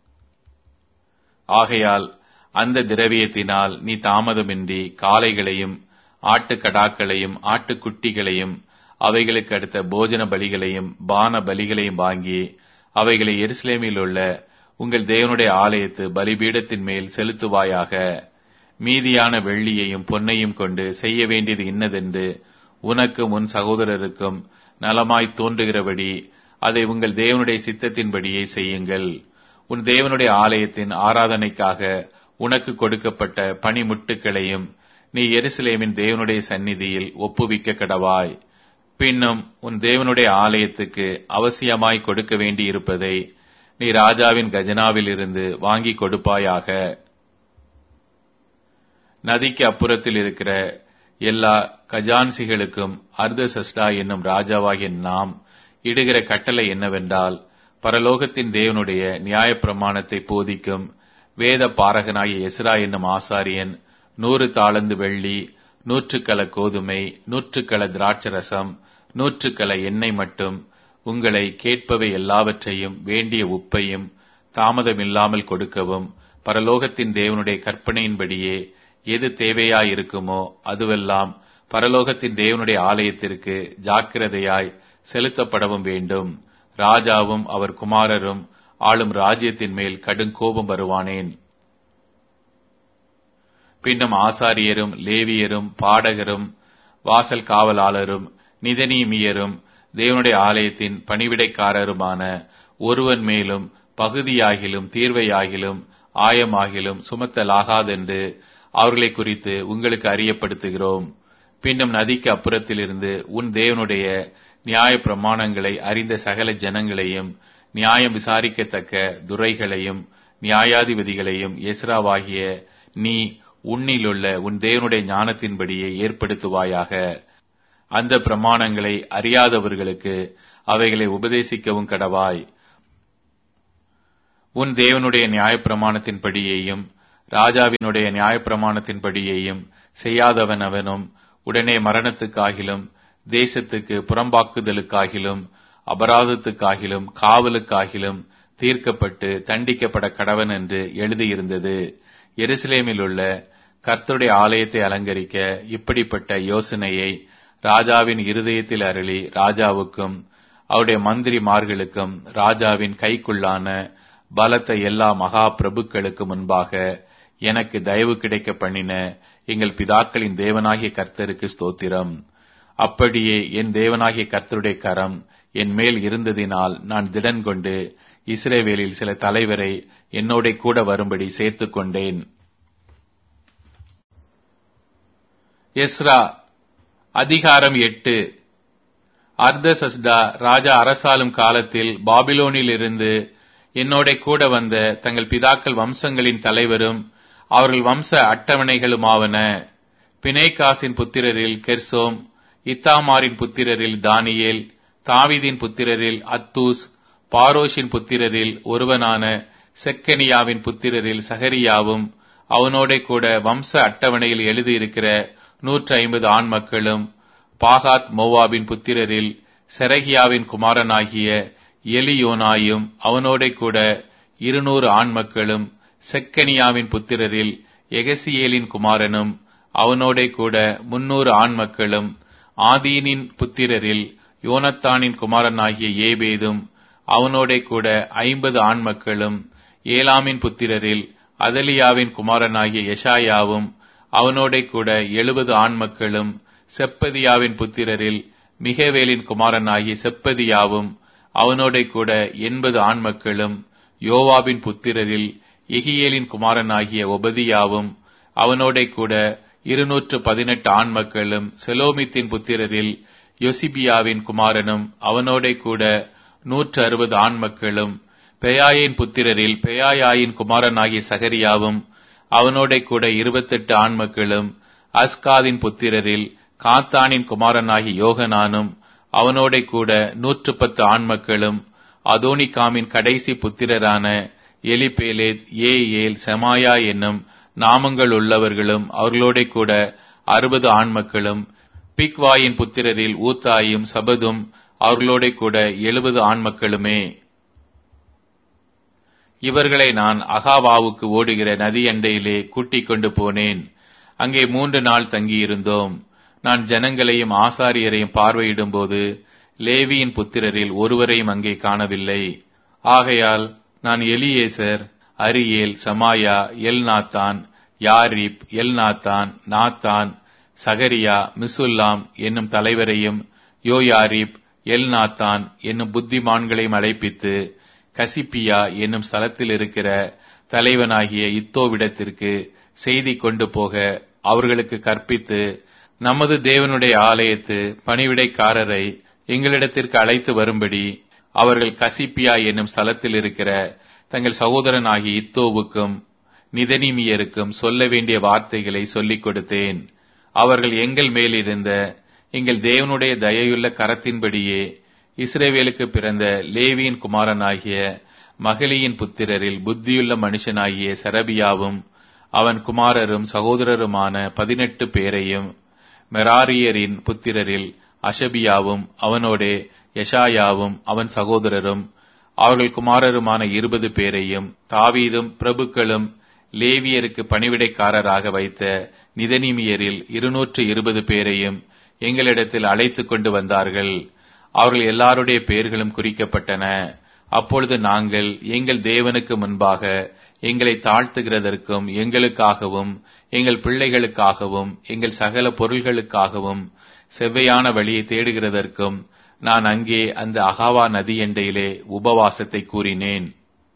ஆகையால் அந்த திரவியத்தினால் நீ தாமதமின்றி காளைகளையும் ஆட்டுக்கடாக்களையும் ஆட்டுக்குட்டிகளையும் அவைகளுக்கு அடுத்த போஜன பலிகளையும் பான பலிகளையும் வாங்கி அவைகளை எருசலேமில் உள்ள உங்கள் தேவனுடைய ஆலயத்து பலிபீடத்தின் மேல் செலுத்துவாயாக. மீதியான வெள்ளியையும் பொன்னையும் கொண்டு செய்ய வேண்டியது இன்னதென்று உனக்கும் உன் சகோதரருக்கும் நலமாய் தோன்றுகிறபடி அதை உங்கள் தேவனுடைய சித்தத்தின்படியே செய்யுங்கள். உன் தேவனுடைய ஆலயத்தின் ஆராதனைக்காக உனக்கு கொடுக்கப்பட்ட பணிமுட்டுகளையும் நீ எருசலேமின் தேவனுடைய சந்நிதியில் ஒப்புவிக்க கடவாய். பின்னும் உன் தேவனுடைய ஆலயத்துக்கு அவசியமாய் கொடுக்க வேண்டியிருப்பதை நீ ராஜாவின் கஜனாவில் இருந்து வாங்கி கொடுப்பாயாக. நதிக்கு அப்புறத்தில் இருக்கிற எல்லா கஜான்சிகளுக்கும் அர்தசஷ்டா என்னும் ராஜாவாகிய நாம் இடுகிற கட்டளை என்னவென்றால், பரலோகத்தின் தேவனுடைய நியாயப்பிரமாணத்தை போதிக்கும் வேத பாரகனாகிய எஸ்ரா என்னும் ஆசாரியன் நூறு தாளந்து வெள்ளி, நூற்றுக்கள கோதுமை, நூற்றுக்கள திராட்சரசம், நூற்றுக்கள எண்ணெய் மட்டும் உங்களை கேட்பவை எல்லாவற்றையும் வேண்டிய உப்பையும் தாமதமில்லாமல் கொடுக்கவும், பரலோகத்தின் தேவனுடைய கற்பனையின்படியே எது தேவையாயிருக்குமோ அதுவெல்லாம் பரலோகத்தின் தேவனுடைய ஆலயத்திற்கு ஜாக்கிரதையாய் செலுத்தப்படவும் வேண்டும். ராஜாவும் அவர் குமாரரும் ஆளும் ராஜ்யத்தின் மேல் கடும் கோபம் வருவானேன். பின்னும் ஆசாரியரும் லேவியரும் பாடகரும் வாசல் காவலாளரும் நிதனீமியரும் தேவனுடைய ஆலயத்தின் பணிவிடைக்காரருமான ஒருவன் மேலும் பகுதியாகிலும் தீர்வையாகிலும் ஆயமாகிலும் சுமத்தலாகாதென்று அவர்களை குறித்து உங்களுக்கு அறியப்படுத்துகிறோம். பின்னும் நதிக்கு அப்புறத்திலிருந்து உன் தேவனுடைய நியாய பிரமாணங்களை அறிந்த சகல ஜனங்களையும் நியாயம் விசாரிக்கத்தக்க துரைகளையும் நியாயாதிபதிகளையும் எஸ்ராவாகிய நீ உன்னிலுள்ள உன் தேவனுடைய ஞானத்தின்படியே ஏற்படுத்துவாயாக. அந்த பிரமாணங்களை அறியாதவர்களுக்கு அவைகளை உபதேசிக்கவும் கடவாய். உன் தேவனுடைய நியாயப்பிரமாணத்தின்படியேயும் ராஜாவினுடைய நியாயப்பிரமாணத்தின்படியேயும் செய்யாதவன் அவனும் உடனே மரணத்துக்காகிலும் தேசத்துக்கு புறம்பாக்குதலுக்காகிலும் அபராதத்துக்காகிலும் காவலுக்காகிலும் தீர்க்கப்பட்டு தண்டிக்கப்பட கடவன் என்று எழுதியிருந்தது. எருசலேமில் உள்ள கர்த்தருடைய ஆலயத்தை அலங்கரிக்க இப்படிப்பட்ட யோசனையை ராஜாவின் இருதயத்தில் அருளி ராஜாவுக்கும் அவருடைய மந்திரிமார்களுக்கும் ராஜாவின் கைக்குள்ளான பலத்த எல்லா மகா பிரபுக்களுக்கு முன்பாக எனக்கு தயவு கிடைக்க பண்ணின எங்கள் பிதாக்களின் தேவனாகிய கர்த்தருக்கு ஸ்தோத்திரம். அப்படியே என் தேவனாகிய கர்த்தருடைய கரம் என் மேல் இருந்ததினால் நான் திடன் கொண்டு இஸ்ரவேலில் சில தலைவரை என்னோட கூட வரும்படி சேர்த்துக் கொண்டேன். எஸ்ரா அதிகாரம் எட்டு. அர்தசஸ்டா ராஜா அரசாளும் காலத்தில் பாபிலோனில் இருந்து என்னோட கூட வந்த தங்கள் பிதாக்கள் வம்சங்களின் தலைவரும் அவர்கள் வம்ச அட்டவணைகளுமாவன: பினேகாசின் புத்திரரில் கெர்சோம், இத்தாமாரின் புத்திரரில் தானியேல், தாவீதின் புத்திரரில் அத்தூஸ், பாரோஷின் புத்திரரில் ஒருவனான செக்கனியாவின் புத்திரரில் சகரியாவும் அவனோட கூட வம்ச அட்டவணையில் எழுதியிருக்கிற நூற்றி ஐம்பது ஆண் மக்களும், பாகாத் மோவாபின் புத்திரரில் செரகியாவின் குமாரனாகிய எலியோனாயும் அவனோட கூட இருநூறு ஆண் மக்களும், செக்கனியாவின் புத்திரரில் எகசியேலின் குமாரனும் அவனோட கூட முன்னூறு ஆண் மக்களும், ஆதீனின் புத்திரரில் யோனத்தானின் குமாரனாகிய ஏபேதும் அவனோட கூட ஐம்பது ஆண் மக்களும், ஏலாமின் புத்திரரில் அதலியாவின் குமாரனாகிய எஷாயாவும் அவனோட கூட எழுபது ஆண் மக்களும், செப்பதியாவின் புத்திரரில் மிகவேலின் குமாரனாகிய செப்பதியாவும் அவனோட கூட எண்பது ஆண் மக்களும், யோவாபின் புத்திரரில் எகியேலின் குமாரனாகிய ஒபதியாவும் அவனோட கூட இருநூற்று பதினெட்டு ஆண் மக்களும், செலோமித்தின் புத்திரரில் யோசிபியாவின் குமாரனும் அவனோட கூட நூற்று அறுபது ஆண் மக்களும், பெயாயின் புத்திரரில் பெயாயாயின் குமாரனாகிய சகரியாவும் அவனோட கூட இருபத்தெட்டு ஆண் மக்களும், அஸ்காதின் புத்திரரில் காத்தானின் குமாரனாகிய யோகனானும் அவனோட கூட நூற்று பத்து ஆண் மக்களும், அதோனிகாமின் கடைசி புத்திரரான எலிபேலேத், ஏ ஏல், செமாயா என்னும் நாமங்கள் உள்ளவர்களும் அவர்களோட கூட அறுபது ஆண் மக்களும், பிக்வாயின் புத்திரரில் ஊத்தாயும் சபதும் அவர்களோட கூட எழுபது ஆண் மக்களுமே. இவர்களை நான் அகாவாவுக்கு ஓடுகிற நதியண்டையிலே கூட்டிக் கொண்டு போனேன். அங்கே மூன்று நாள் தங்கியிருந்தோம். நான் ஜனங்களையும் ஆசாரியரையும் பார்வையிடும் போது லேவியின் புத்திரரில் ஒருவரையும் அங்கே காணவில்லை. ஆகையால் நான் Eliezer, Ariel, சமாயா, Elnathan, Jarib, Elnathan, Nathan, சகரியா, மிசுல்லாம் என்னும் தலைவரையும் யோயாரிப், எல்நாத்தான் என்னும் புத்திமான்களையும் அழைப்பித்து கசிப்பியா என்னும் ஸ்தலத்தில் இருக்கிற தலைவனாகிய இத்தோவிடத்திற்கு செய்தி கொண்டு போக அவர்களுக்கு கற்பித்து, நமது தேவனுடைய ஆலயத்து பணிவிடைக்காரரை எங்களிடத்திற்கு அழைத்து வரும்படி அவர்கள் கசிப்பியா என்னும் ஸ்தலத்தில் இருக்கிற தங்கள் சகோதரனாகிய இத்தோவுக்கும் நிதனிமியருக்கும் சொல்ல வேண்டிய வார்த்தைகளை சொல்லிக் கொடுத்தேன். அவர்கள் எங்கள் மேலிருந்த எங்கள் தேவனுடைய தயையுள்ள கரத்தின்படியே இஸ்ரவேலுக்கு பிறந்த லேவியின் குமாரனாகிய மகளியின் புத்திரரில் புத்தியுள்ள மனுஷனாகிய செரபியாவும் அவன் குமாரரும் சகோதரருமான பதினெட்டு பேரையும், மெராரியரின் புத்திரரில் அஷபியாவும் அவனோடே யெஷாயாவும் அவன் சகோதரரும் அவர்கள் குமாரருமான இருபது பேரையும், தாவீதும் பிரபுக்களும் லேவியருக்கு பணிவிடைக்காரராக வைத்த நிதனிமியரில் இருநூற்று இருபது பேரையும் எங்களிடத்தில் அழைத்து கொண்டு வந்தார்கள். அவர்கள் எல்லாருடைய பெயர்களும் குறிக்கப்பட்டன. அப்பொழுது நாங்கள் எங்கள் தேவனுக்கு முன்பாக எங்களை தாழ்த்துகிறதற்கும் எங்களுக்காகவும் எங்கள் பிள்ளைகளுக்காகவும் எங்கள் சகல பொருள்களுக்காகவும் செவ்வையான வழியை தேடுகிறதற்கும் நான் அங்கே அந்த அகாவா நதி எண்டையிலே உபவாசத்தை கூறினேன்.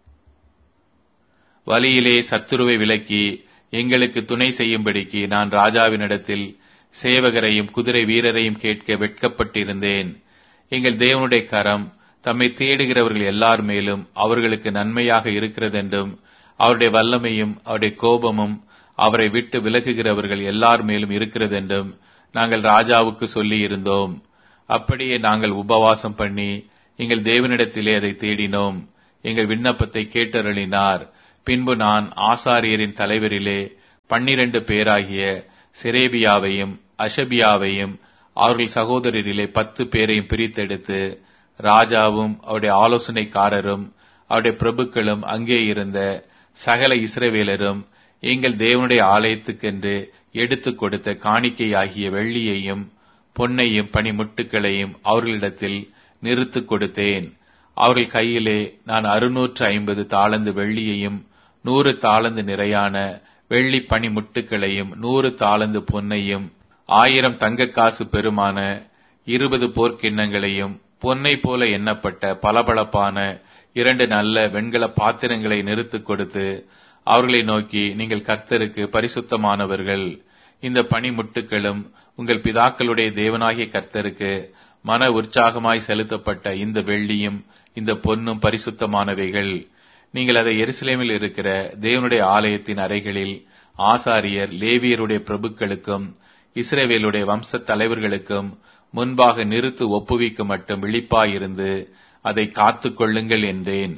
வழியிலே சத்துருவை விலக்கி எங்களுக்கு துணை செய்யும்படிக்கு நான் ராஜாவினிடத்தில் சேவகரையும் குதிரை வீரரையும் கேட்க வெட்கப்பட்டிருந்தேன். எங்கள் தேவனுடைய கரம் தம்மை தேடுகிறவர்கள் எல்லார் மேலும் அவர்களுக்கு நன்மையாக இருக்கிறதென்றும், அவருடைய வல்லமையும் அவருடைய கோபமும் அவரை விட்டு விலகுகிறவர்கள் எல்லார் மேலும் இருக்கிறதென்றும் நாங்கள் ராஜாவுக்கு சொல்லி இருந்தோம். அப்படியே நாங்கள் உபவாசம் பண்ணி எங்கள் தேவனிடத்திலே அதை தேடினோம். எங்கள் விண்ணப்பத்தை கேட்டருளினார். பின்பு நான் ஆசாரியரின் தலைவரிலே பன்னிரண்டு பேராகிய செரேபியாவையும் அஷபியாவையும் அவர்கள் சகோதரரிலே பத்து பேரையும் பிரித்தெடுத்து ராஜாவும் அவருடைய ஆலோசனைக்காரரும் அவருடைய பிரபுக்களும் அங்கே இருந்த சகல இஸ்ரவேலரும் எங்கள் தேவனுடைய ஆலயத்துக்கென்று எடுத்துக் கொடுத்த காணிக்கையாகிய வெள்ளியையும் பொன்னையும் பனிமுட்டுகளையும் அவர்களிடத்தில் நிறுத்துக் கொடுத்தேன். அவர்கள் கையிலே நான் அறுநூற்று ஐம்பது தாளந்து வெள்ளியையும் நூறு தாளந்து நிறையான வெள்ளி பனிமுட்டுகளையும் நூறு தாளந்து பொன்னையும் ஆயிரம் தங்கக்காசு பெருமான இருபது போர்க்கிண்ணங்களையும் பொன்னை போல எண்ணப்பட்ட பளபளப்பான இரண்டு நல்ல வெண்கல பாத்திரங்களை நிறுத்துக் கொடுத்து அவர்களை நோக்கி, நீங்கள் கர்த்தருக்கு பரிசுத்தமானவர்கள். இந்த பனிமுட்டுகளும் உங்கள் பிதாக்களுடைய தேவனாகிய கர்த்தருக்கு மன உற்சாகமாய் செலுத்தப்பட்ட இந்த வெள்ளியும் இந்த பொன்னும் பரிசுத்தமானவைகள். நீங்கள் அதை எருசலேமில் இருக்கிற தேவனுடைய ஆலயத்தின் அறைகளில் ஆசாரியர் லேவியருடைய பிரபுக்களுக்கும் இஸ்ரவேலுடைய வம்ச தலைவர்களுக்கும் முன்பாக நிறுத்து ஒப்புவிக்க மட்டும் விழிப்பாயிருந்து அதை காத்துக் கொள்ளுங்கள் என்றேன்.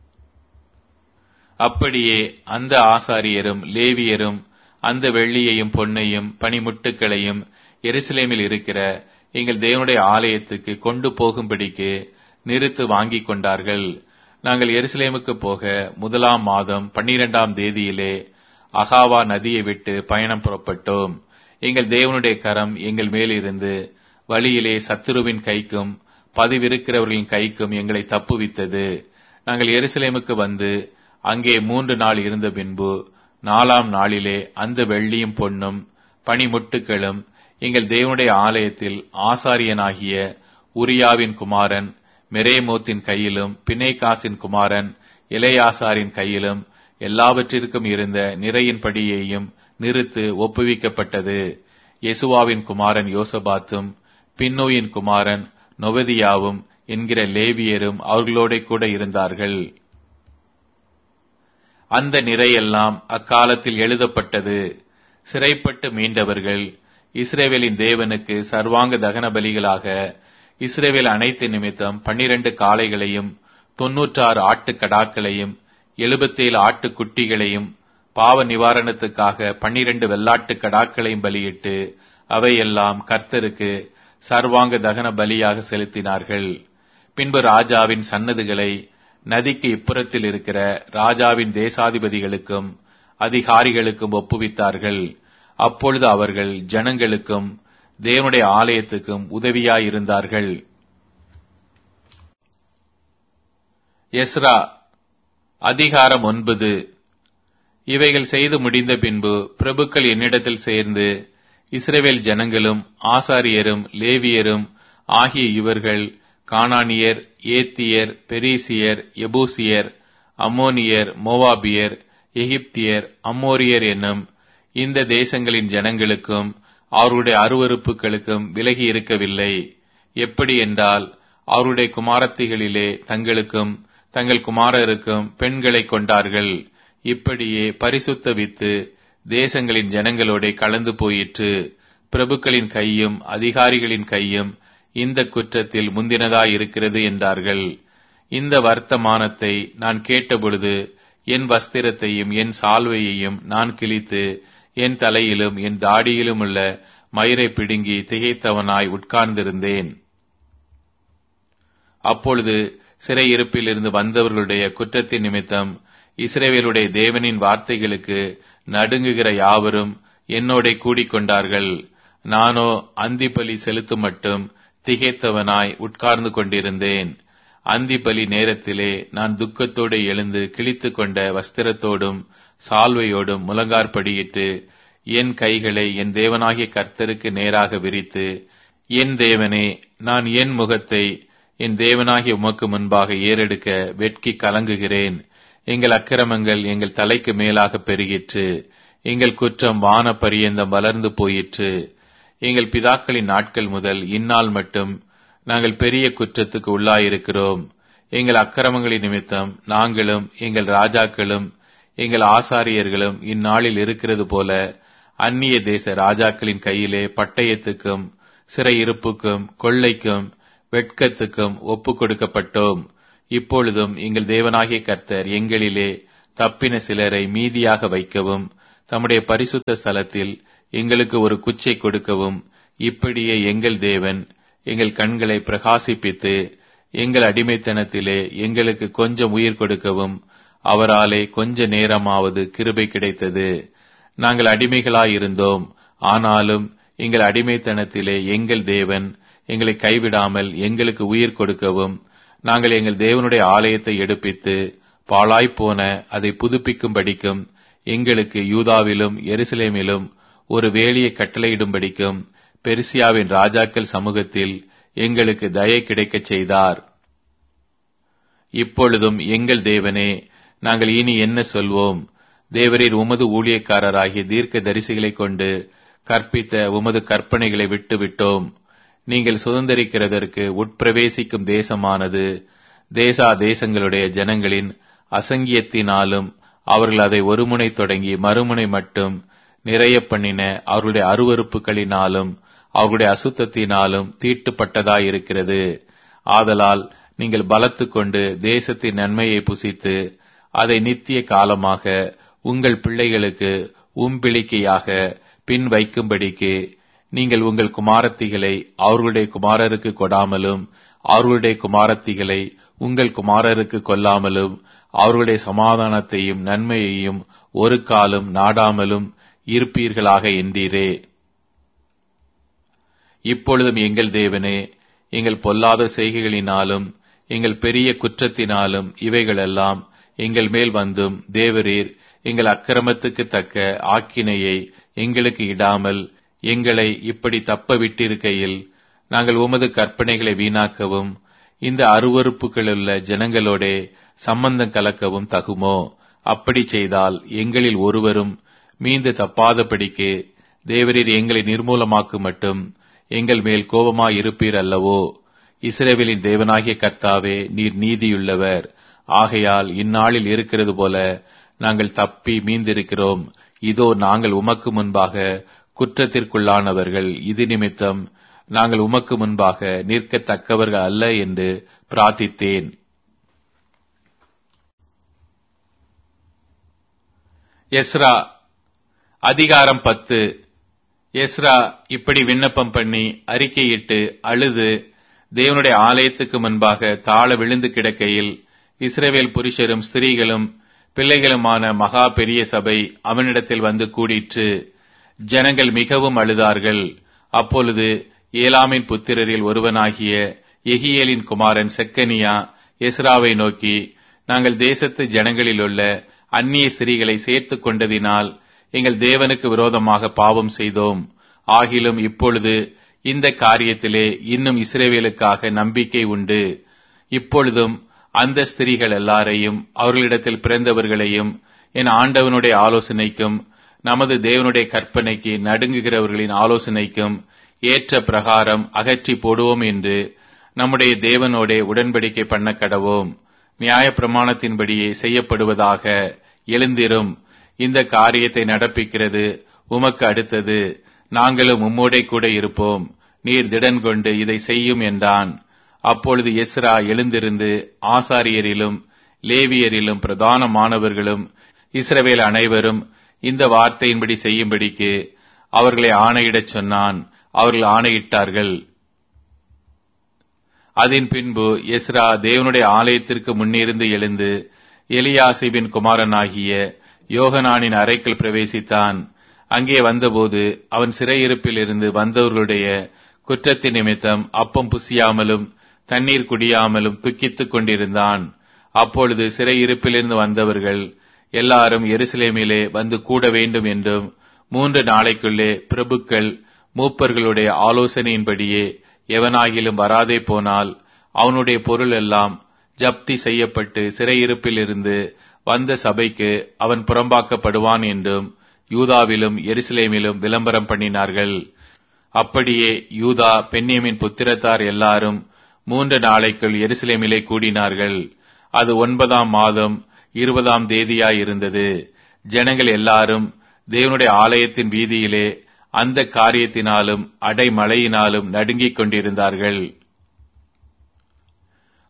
அப்படியே அந்த ஆசாரியரும் லேவியரும் அந்த வெள்ளியையும் பொன்னையும் பனிமுட்டுகளையும் எருசலேமில் இருக்கிற எங்கள் தேவனுடைய ஆலயத்துக்கு கொண்டு போகும்படிக்கு நிறுத்து வாங்கிக் கொண்டார்கள். நாங்கள் எருசலேமுக்கு போக முதலாம் மாதம் பன்னிரெண்டாம் தேதியிலே அகாவா நதியை விட்டு பயணம் புறப்பட்டோம். எங்கள் தேவனுடைய கரம் எங்கள் மேலிருந்து வழியிலே சத்துருவின் கைக்கும் பதிவிருக்கிறவர்களின் கைக்கும் எங்களை தப்புவித்தது. நாங்கள் எருசலேமுக்கு வந்து அங்கே மூன்று நாள் இருந்த பின்பு நாலாம் நாளிலே அந்த வெள்ளியும் பொன்னும் பனிமுட்டுகளும் எங்கள் தேவனுடைய ஆலயத்தில் ஆசாரியனாகிய உரியாவின் குமாரன் மெரேமோத்தின் கையிலும் பினேகாசின் குமாரன் எலெயாசாரின் கையிலும் எல்லாவற்றிற்கும் இருந்த நிறையின்படியையும் நிறுத்து ஒப்புவிக்கப்பட்டது. யெசுவாவின் குமாரன் யோசபாத்தும் பின்னோயின் குமாரன் நொவதியாவும் என்கிற லேவியரும் அவர்களோட கூட இருந்தார்கள். அந்த நிறையெல்லாம் அக்காலத்தில் எழுதப்பட்டது. சிறைப்பட்டு மீண்டவர்கள் இஸ்ரவேலின் தேவனுக்கு சர்வாங்க தகன பலிகளாக இஸ்ரவேல் அனைத்து நிமித்தம் பன்னிரண்டு காளைகளையும் தொன்னூற்றாறு ஆட்டுக்கடாக்களையும் எழுபத்தேழு ஆட்டுக்குட்டிகளையும் பாவ நிவாரணத்துக்காக பன்னிரண்டு வெள்ளாட்டு கடாக்களையும் பலியிட்டு அவையெல்லாம் கர்த்தருக்கு சர்வாங்க தகன பலியாக செலுத்தினார்கள். பின்பு ராஜாவின் சன்னதிகளை நதிக்கு இப்புறத்தில் இருக்கிற ராஜாவின் தேசாதிபதிகளுக்கும் அதிகாரிகளுக்கும் ஒப்புவித்தார்கள். அப்பொழுது அவர்கள் ஜனங்களுக்கும் தேவனுடைய ஆலயத்துக்கும் உதவியாயிருந்தார்கள். எஸ்ரா அதிகாரம் ஒன்பது. இவைகள் செய்து முடிந்த பின்பு பிரபுக்கள் என்னிடத்தில் சேர்ந்து, இஸ்ரவேல் ஜனங்களும் ஆசாரியரும் லேவியரும் ஆகிய இவர்கள் கானானியர், ஏத்தியர், பெரிசியர், எபூசியர், அம்மோனியர், மோவாபியர், எகிப்தியர், அம்மோரியர் என்னும் இந்த தேசங்களின் ஜனங்களுக்கும் அவருடைய அருவருப்புகளுக்கும் விலகி இருக்கவில்லை. எப்படி என்றால், அவருடைய குமாரத்திகளிலே தங்களுக்கும் தங்கள் குமாரருக்கும் பெண்களை கொண்டார்கள். இப்படியே பரிசுத்த வித்து தேசங்களின் ஜனங்களோட கலந்து போயிற்று. பிரபுக்களின் கையும் அதிகாரிகளின் கையும் இந்த குற்றத்தில் முந்தினதாயிருக்கிறது என்றார்கள். இந்த வர்த்தமானத்தை நான் கேட்டபொழுது என் வஸ்திரத்தையும் என் சால்வையையும் நான் கிழித்து என் தலையிலும் என் தாடியிலும் உள்ள மயிரை பிடுங்கி திகைத்தவனாய் உட்கார்ந்திருந்தேன். அப்பொழுது சிறையிருப்பில் இருந்து வந்தவர்களுடைய குற்றத்தின் நிமித்தம் இஸ்ரவேலுடைய தேவனின் வார்த்தைகளுக்கு நடுங்குகிற யாவரும் என்னோட கூடிக்கொண்டார்கள். நானோ அந்திபலி செலுத்தும் மட்டும் திகைத்தவனாய் உட்கார்ந்து கொண்டிருந்தேன். அந்திபலி நேரத்திலே நான் துக்கத்தோடு எழுந்து கிழித்து கொண்ட வஸ்திரத்தோடும் சால்வையோடும் முழங்கார்படியிட்டு என் கைகளை என் தேவனாகிய கர்த்தருக்கு நேராக விரித்து, என் தேவனே, நான் என் முகத்தை என் தேவனாகிய உமக்கு முன்பாக ஏறெடுக்க வெட்கி கலங்குகிறேன். எங்கள் அக்கிரமங்கள் எங்கள் தலைக்கு மேலாக பெருகிற்று. எங்கள் குற்றம் வான பரியந்தம் வளர்ந்து போயிற்று. எங்கள் பிதாக்களின் நாட்கள் முதல் இந்நாள் மட்டும் நாங்கள் பெரிய குற்றத்துக்கு உள்ளாயிருக்கிறோம். எங்கள் அக்கிரமங்களின் நிமித்தம் நாங்களும் எங்கள் ராஜாக்களும் எங்கள் ஆசாரியர்களும் இந்நாளில் இருக்கிறது போல அந்நிய தேச ராஜாக்களின் கையிலே பட்டயத்துக்கும் சிறையிருப்புக்கும் கொள்ளைக்கும் வெட்கத்துக்கும் ஒப்பு கொடுக்கப்பட்டோம். இப்பொழுதும் எங்கள் தேவனாகிய கர்த்தர் எங்களிலே தப்பின சிலரை மீதியாக வைக்கவும் தம்முடைய பரிசுத்த ஸ்தலத்தில் எங்களுக்கு ஒரு குச்சை கொடுக்கவும் இப்படியே எங்கள் தேவன் எங்கள் கண்களை பிரகாசிப்பித்து எங்கள் அடிமைத்தனத்திலே எங்களுக்கு கொஞ்சம் உயிர் கொடுக்கவும் அவராலே கொஞ்ச நேரமாவது கிருபை கிடைத்தது. நாங்கள் அடிமைகளாயிருந்தோம், ஆனாலும் எங்கள் அடிமைத்தனத்திலே எங்கள் தேவன் எங்களை கைவிடாமல் எங்களுக்கு உயிர் கொடுக்கவும் நாங்கள் எங்கள் தேவனுடைய ஆலயத்தை எடுப்பித்து பாழாய்ப்போன அதை புதுப்பிக்கும்படிக்கும் எங்களுக்கு யூதாவிலும் எருசலேமிலும் ஒரு வேலியை கட்டளையிடும்படிக்கும் பெர்சியாவின் ராஜாக்கள் சமூகத்தில் எங்களுக்கு தயை கிடைக்கச் செய்தார். இப்பொழுதும் எங்கள் தேவனே, நாங்கள் இனி என்ன சொல்வோம்? தேவரீர் உமது ஊழியக்காரராகிய தீர்க்க தரிசிகளை கொண்டு கற்பித்த உமது கற்பனைகளை விட்டு விட்டோம். நீங்கள் சுதந்திரிக்கிறதற்கு உட்பிரவேசிக்கும் தேசமானது தேசா தேசங்களுடைய ஜனங்களின் அசங்கியத்தினாலும் அவர்கள் அதை ஒருமுனை தொடங்கி மறுமுனை மட்டும் நிறைய பண்ணின அவர்களுடைய அருவருப்புகளினாலும் அவர்களுடைய அசுத்தத்தினாலும் தீட்டுப்பட்டதாயிருக்கிறது. ஆதலால் நீங்கள் பலத்து கொண்டு தேசத்தின் நன்மையை புசித்து அதை நித்திய காலமாக உங்கள் பிள்ளைகளுக்கு உம்பிளிக்கையாக பின் வைக்கும்படிக்கு நீங்கள் உங்கள் குமாரத்திகளை அவர்களுடைய குமாரருக்கு கொடாமலும் அவர்களுடைய குமாரத்திகளை உங்கள் குமாரருக்கு கொல்லாமலும் அவர்களுடைய சமாதானத்தையும் நன்மையையும் ஒரு காலம் நாடாமலும் இருப்பீர்களாக என்றீரே. இப்பொழுதும் எங்கள் தேவனே, எங்கள் பொல்லாத செய்கைகளினாலும் எங்கள் பெரிய குற்றத்தினாலும் இவைகளெல்லாம் எங்கள் மேல் வந்தும் தேவரீர் எங்கள் அக்கிரமத்துக்கு தக்க ஆக்கினையை எங்களுக்கு இடாமல் எங்களை இப்படி தப்ப விட்டிருக்கையில் நாங்கள் உமது கற்பனைகளை வீணாக்கவும் இந்த அருவருப்புகளுள்ள ஜனங்களோடே சம்பந்தம் கலக்கவும் தகுமோ? அப்படி செய்தால் எங்களில் ஒருவரும் மீண்டு தப்பாதபடிக்கு தேவரீர் எங்களை நிர்மூலமாக்கு மட்டும் எங்கள் மேல் கோபமாயிருப்பீர் அல்லவோ? இஸ்ரவேலின் தேவனாகிய கர்த்தாவே, நீர் நீதியுள்ளவர். ஆகையால் இந்நாளில் இருக்கிறது போல நாங்கள் தப்பி மீந்திருக்கிறோம். இதோ நாங்கள் உமக்கு முன்பாக குற்றத்திற்குள்ளானவர்கள். இது நிமித்தம் நாங்கள் உமக்கு முன்பாக நிற்கத்தக்கவர்கள் அல்ல என்று பிரார்த்தித்தேன். எஸ்ரா அதிகாரம் பத்து. எஸ்ரா இப்படி விண்ணப்பம் பண்ணி அறிக்கையிட்டு அழுது தேவனுடைய ஆலயத்துக்கு முன்பாக தாழ விழுந்து கிடக்கையில் இஸ்ரவேல் புருஷரும் ஸ்திரீகளும் பிள்ளைகளுமான மகா பெரிய சபை அவனிடத்தில் வந்து கூடிற்று. ஜனங்கள் மிகவும் அழுதார்கள். அப்பொழுது ஏலாமின் புத்திரரில் ஒருவனாகிய எகியேலின் குமாரன் செக்கனியா எஸ்ராவை நோக்கி, நாங்கள் தேசத்து ஜனங்களிலுள்ள அந்நிய ஸ்திரீகளை சேர்த்து கொண்டதினால் எங்கள் தேவனுக்கு விரோதமாக பாவம் செய்தோம். ஆகிலும் இப்பொழுது இந்த காரியத்திலே இன்னும் இஸ்ரவேலுக்காக நம்பிக்கை உண்டு. இப்பொழுதும் அந்த ஸ்திரீகள் எல்லாரையும் அவர்களிடத்தில் பிறந்தவர்களையும் என் ஆண்டவனுடைய ஆலோசனைக்கும் நமது தேவனுடைய கற்பனைக்கு நடுங்குகிறவர்களின் ஆலோசனைக்கும் ஏற்ற பிரகாரம் அகற்றி போடுவோம் என்று நம்முடைய தேவனோடே உடன்படிக்கை பண்ண கடவோம். நியாய பிரமாணத்தின்படியே செய்யப்படுவதாக. எழுந்திரும், இந்த காரியத்தை நடப்பிக்கிறது உமக்கு அடுத்தது. நாங்களும் உம்மோடே கூட இருப்போம். நீர் திடன் கொண்டு இதை செய்யும் என்றான். அப்பொழுது எஸ்ரா எழுந்திருந்து ஆசாரியரிலும் லேவியரிலும் பிரதானமானவர்களும் இஸ்ரவேல் அனைவரும் இந்த வார்த்தையின்படி செய்யும்படிக்கு அவர்களை ஆணையிடச் சொன்னான். அவர்கள் ஆணையிட்டார்கள். அதன் பின்பு எஸ்ரா தேவனுடைய ஆலயத்திற்கு முன்னிருந்து எழுந்து எலியாசிபின் குமாரனாகிய யோகனானின் அறைக்குள் பிரவேசித்தான். அங்கே வந்தபோது அவன் சிறையிருப்பில் இருந்து வந்தவர்களுடைய குற்றத்தின் நிமித்தம் அப்பம் புசியாமலும் தண்ணீர் குடியாமலும் துக்கித்துக் கொண்டிருந்தான். அப்பொழுது சிறையிருப்பிலிருந்து வந்தவர்கள் எல்லாரும் எருசலேமிலே வந்து கூட வேண்டும் என்றும் மூன்று நாளைக்குள்ளே பிரபுக்கள் மூப்பர்களுடைய ஆலோசனையின்படியே எவனாகிலும் வராதே போனால் அவனுடைய பொருள் எல்லாம் ஜப்தி செய்யப்பட்டு சிறையிருப்பில் இருந்து வந்த சபைக்கு அவன் புறம்பாக்கப்படுவான் என்றும் யூதாவிலும் எருசலேமிலும் விளம்பரம் பண்ணினார்கள். அப்படியே யூதா பென்யமின் புத்திரத்தார் எல்லாரும் மூன்று நாளைக்குள் எருசலேமிலே கூடினார்கள். அது ஒன்பதாம் மாதம் இருபதாம் தேதியாயிருந்தது. ஜனங்கள் எல்லாரும் தேவனுடைய ஆலயத்தின் வீதியிலே அந்த காரியத்தினாலும் அடைமழையினாலும் நடுங்கிக் கொண்டிருந்தார்கள்.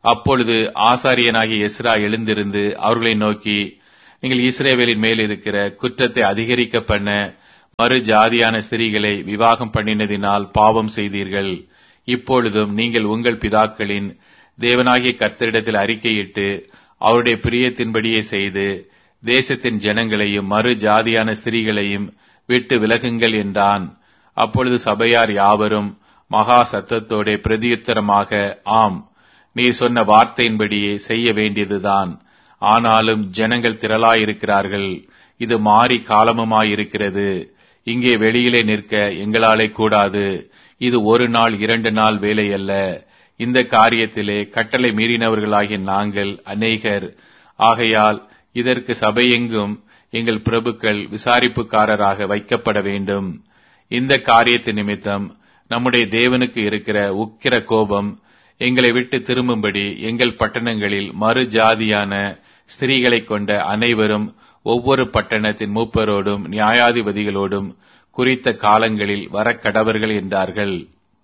அப்பொழுது ஆசாரியனாகிய எஸ்ரா எழுந்திருந்து அவர்களை நோக்கி, நீங்கள் இஸ்ரவேலின் மேல் இருக்கிற குற்றத்தை அதிகரிக்க பண்ண மறு ஜாதியான ஸ்திரீகளை விவாகம் பண்ணினதினால் பாவம் செய்தீர்கள். இப்பொழுதும் நீங்கள் உங்கள் பிதாக்களின் தேவனாகிய கர்த்தரிடத்தில் அறிக்கையிட்டு அவருடைய பிரியத்தின்படியே செய்து தேசத்தின் ஜனங்களையும் மறு ஜாதியான ஸ்திரீகளையும் விட்டு விலகுங்கள் என்றான். அப்பொழுது சபையார் யாவரும் மகா சத்தத்தோட பிரதியுத்தரமாக, ஆம், நீர் சொன்ன வார்த்தையின்படியே செய்ய வேண்டியதுதான். ஆனாலும் ஜனங்கள் திரளாயிருக்கிறார்கள், இது மாறி காலமுமாயிருக்கிறது. இங்கே வெளியிலே நிற்க எங்களாலே கூடாது. இது ஒரு நாள் இரண்டு நாள் வேலை அல்ல. இந்த காரியத்திலே கட்டளை மீறினவர்களாகிய நாங்கள் அநேகர். ஆகையால் இதற்கு சபையெங்கும் எங்கள் பிரபுக்கள் விசாரிப்புக்காரராக வைக்கப்பட வேண்டும். இந்த காரியத்து நிமித்தம் நம்முடைய தேவனுக்கு இருக்கிற உக்கிர கோபம் எங்களை விட்டு திரும்பும்படி எங்கள் பட்டணங்களில் மறு ஜாதியான ஸ்திரீகளை கொண்ட அனைவரும் ஒவ்வொரு பட்டணத்தின் மூப்பரோடும் நியாயாதிபதிகளோடும் குறித்த காலங்களில் வரக்கடவர்கள் என்றார்கள்.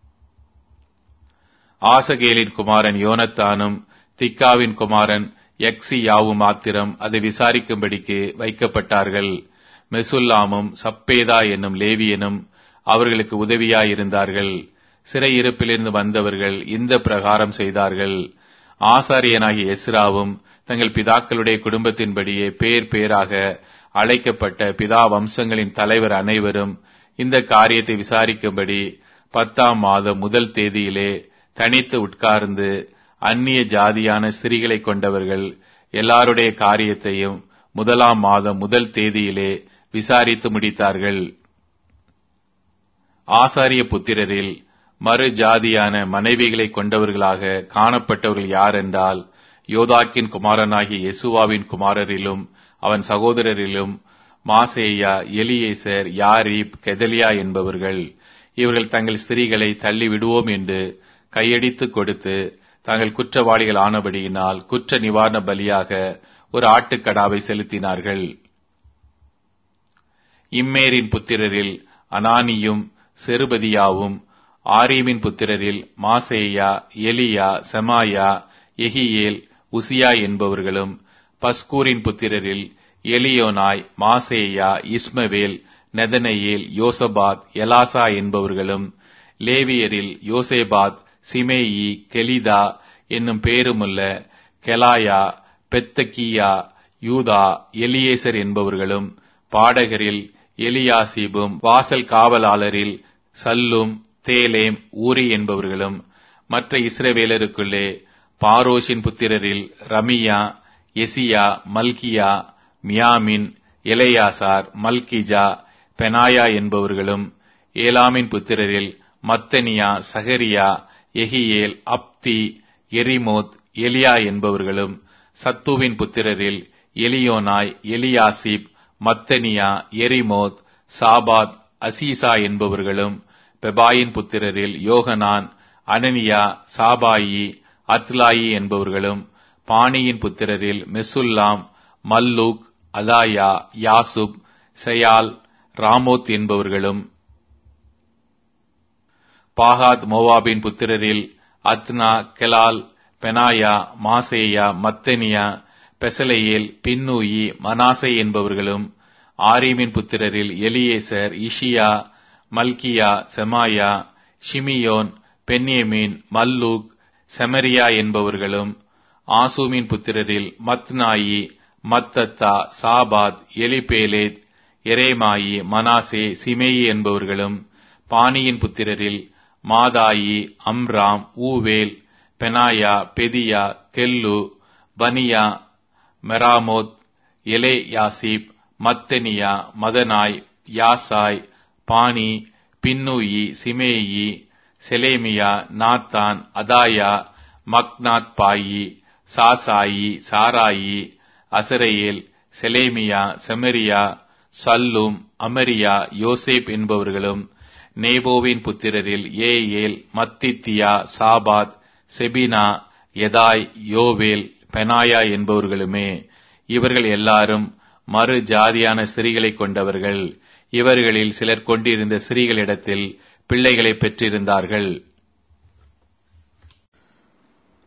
ஆசகேலின் குமாரன் யோனத்தானும் திக்காவின் குமாரன் யக்சியாவும் மாத்திரம் அதை விசாரிக்கும்படிக்கு வைக்கப்பட்டார்கள். மெசுல்லாமும் சப்பேதா என்னும் லேவியனும் அவர்களுக்கு உதவியாயிருந்தார்கள். சிறையிருப்பிலிருந்து வந்தவர்கள் இந்த பிரகாரம் செய்தார்கள். ஆசாரியனாகிய எஸ்ராவும் தங்கள் பிதாக்களுடைய குடும்பத்தின்படியே பேர் பேராக அழைக்கப்பட்ட பிதா வம்சங்களின் தலைவர் அனைவரும் இந்த காரியத்தை விசாரிக்கும்படி பத்தாம் மாதம் முதல் தேதியிலே தனித்து உட்கார்ந்து அந்நிய ஜாதியான ஸ்திரீகளை கொண்டவர்கள் எல்லாருடைய காரியத்தையும் முதலாம் மாதம் முதல் தேதியிலே விசாரித்து முடித்தார்கள். ஆசாரிய புத்திரரில் மறு ஜாதியான மனைவிகளை கொண்டவர்களாக காணப்பட்டவர்கள் யார் என்றால், யோதாக்கின் குமாரனாகிய யெசுவாவின் குமாரரிலும் அவன் சகோதரரிலும் மாசேயா, எலியேசர், யாரீப், கெதலியா என்பவர்கள். இவர்கள் தங்கள் ஸ்திரீகளை தள்ளி விடுவோம் என்று கையடித்து கொடுத்து தாங்கள் குற்றவாளிகள் ஆனபடியினால் குற்ற நிவாரண பலியாக ஒரு ஆட்டுக்கடாவை செலுத்தினார்கள். இம்மேரின் புத்திரரில் அனானியும் செருபதியாவும், ஆரீமின் புத்திரரில் மாசேயா, எலியா, செமாயா, எகியேல், உசியா என்பவர்களும், பஸ்கூரின் புத்திரரில் எலியோனாய், மாசேயா, இஸ்மவேல், நெதனேயேல், யோசபாத், எலாசா என்பவர்களும், லேவியரில் யோசேபாத், சிமேயி, கெலிதா என்னும் பேருமுள்ள கெலாயா, பெத்தகியா, யூதா, எலியேசர் என்பவர்களும், பாடகரில் எலியாசிபும், வாசல் காவலாளரில் சல்லும், தேலேம், ஊரி என்பவர்களும், மற்ற இஸ்ரவேலருக்குள்ளே பாரோஷின் புத்திரரில் ரமியா, எசியா, மல்கியா, மியாமின், எலையாசார், மல்கிஜா, பெனாயா என்பவர்களும், ஏலாமின் புத்திரரில் மத்தனியா, சகரியா, எகியேல், அப்தி, எரிமோத், எலியா என்பவர்களும், சத்துவின் புத்திரரில் எலியோனாய், எலியாசிப், மத்தனியா, எரிமோத், சாபாத், அசீசா என்பவர்களும், பெபாயின் புத்திரரில் யோகனான், அனனியா, சாபாயி, அத்லாயி என்பவர்களும், பாணியின் புத்திரரில் மெசுல்லாம், மல்லூக், அதாயா, யாசுப், செயால், ராமோத் என்பவர்களும், பாகாத் மோவாபின் புத்திரரில் அத்னா, கெலால், பெனாயா, மாசேயா, மத்தனியா, பெசலையேல், பின்னூயி, மனாசே என்பவர்களும், ஆரீமின் புத்திரரில் எலியேசர், இஷியா, மல்கியா, செமாயா, ஷிமியோன், பென்யமீன், மல்லூக், செமரியா என்பவர்களும், ஆசூமின் புத்திரரில் மத்னாயி, மத்தத்தா, சாபாத், எலிபேலேத், எரேமாயி, மனாசே, சிமேயி என்பவர்களும், பாணியின் புத்திரரில் மாதாயி, அம்ராம், ஊவேல், பெனாயா, பெதியா, கெல்லு, பனியா, மெராமோத், எலே யாசிப், மத்தனியா, மதனாய், யாசாய், பாணி, பின்னூயி, சிமேயி, செலேமியா, நாத்தான், அதாயா, மக்னாத் பாயி, சாசாயி, சாராயி, அசரையேல், செலேமியா, செமரியா, சல்லும், அமரியா, யோசேப் என்பவர்களும், நேபோவின் புத்திரரில் ஏயேல், மத்தித்தியா, சாபாத், செபினா, எதாய், யோவேல், பெனாயா என்பவர்களுமே. இவர்கள் எல்லாரும் மறு ஜாதியான ஸ்திரீகளை கொண்டவர்கள். இவர்களில் சிலர் கொண்டிருந்த ஸ்திரீகளிடத்தில் பிள்ளைகளை பெற்றிருந்தார்கள்.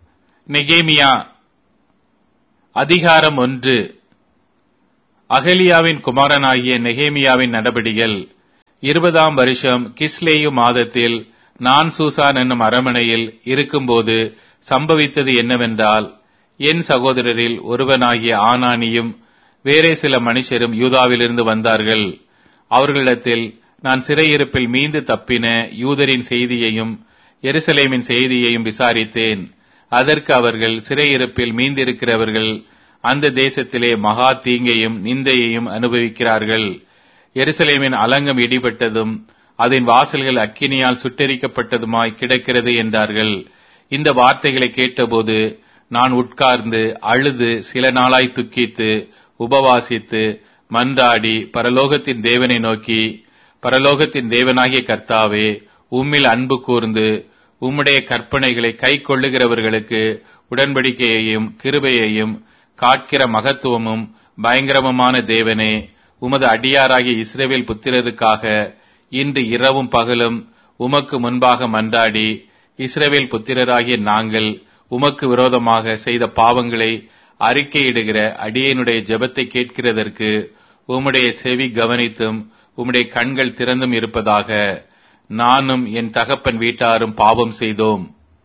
நெகேமியா அதிகாரம் ஒன்று. அகலியாவின் குமாரனாகிய நெகேமியாவின் நடபடிகள். இருபதாம் வருஷம் கிஸ்லேயு மாதத்தில் நான் சூசான் என்னும் அரமனையில் இருக்கும்போது சம்பவித்தது என்னவென்றால், என் சகோதரரில் ஒருவனாகிய ஆனானியும் வேறே சில மனுஷரும் யூதாவிலிருந்து வந்தார்கள். அவர்களிடத்தில் நான் சிறையிருப்பில் மீண்டு தப்பின யூதரின் செய்தியையும் எருசலேமின் செய்தியையும் விசாரித்தேன். அதற்கு அவர்கள், சிறையிருப்பில் மீந்திருக்கிறவர்கள் அந்த தேசத்திலே மகா தீங்கையும் நிந்தையையும் அனுபவிக்கிறார்கள். எருசலேமின் அலங்கம் இடிபட்டதும் அதன் வாசல்கள் அக்கினியால் சுட்டெரிக்கப்பட்டதுமாய் கிடக்கிறது என்றார்கள். இந்த வார்த்தைகளை கேட்டபோது நான் உட்கார்ந்து அழுது சில நாளாய் துக்கித்து உபவாசித்து மன்றாடி பரலோகத்தின் தேவனை நோக்கி, பரலோகத்தின் தேவனாகிய கர்த்தாவே, உம்மில் அன்பு கூர்ந்து உம்முடைய கற்பனைகளை கை கொள்ளுகிறவர்களுக்கு உடன்படிக்கையையும் கிருபையையும் காக்கிற மகத்துவமும் பயங்கரமுமான தேவனே, உமது அடியாராகிய இஸ்ரவேல் புத்திரருக்காக இன்று இரவும் பகலும் உமக்கு முன்பாக மன்றாடி, இஸ்ரவேல் புத்திரராகிய நாங்கள் உமக்கு விரோதமாக செய்த பாவங்களை அறிக்கையிடுகிற அடியேனுடைய ஜெபத்தை கேட்கிறதற்கு உம்முடைய செவி கவனித்தும் உம்முடைய கண்கள் திறந்தும் இருப்பதாக. நானும் என் தகப்பன் வீட்டாரும் பாவம் செய்தோம்.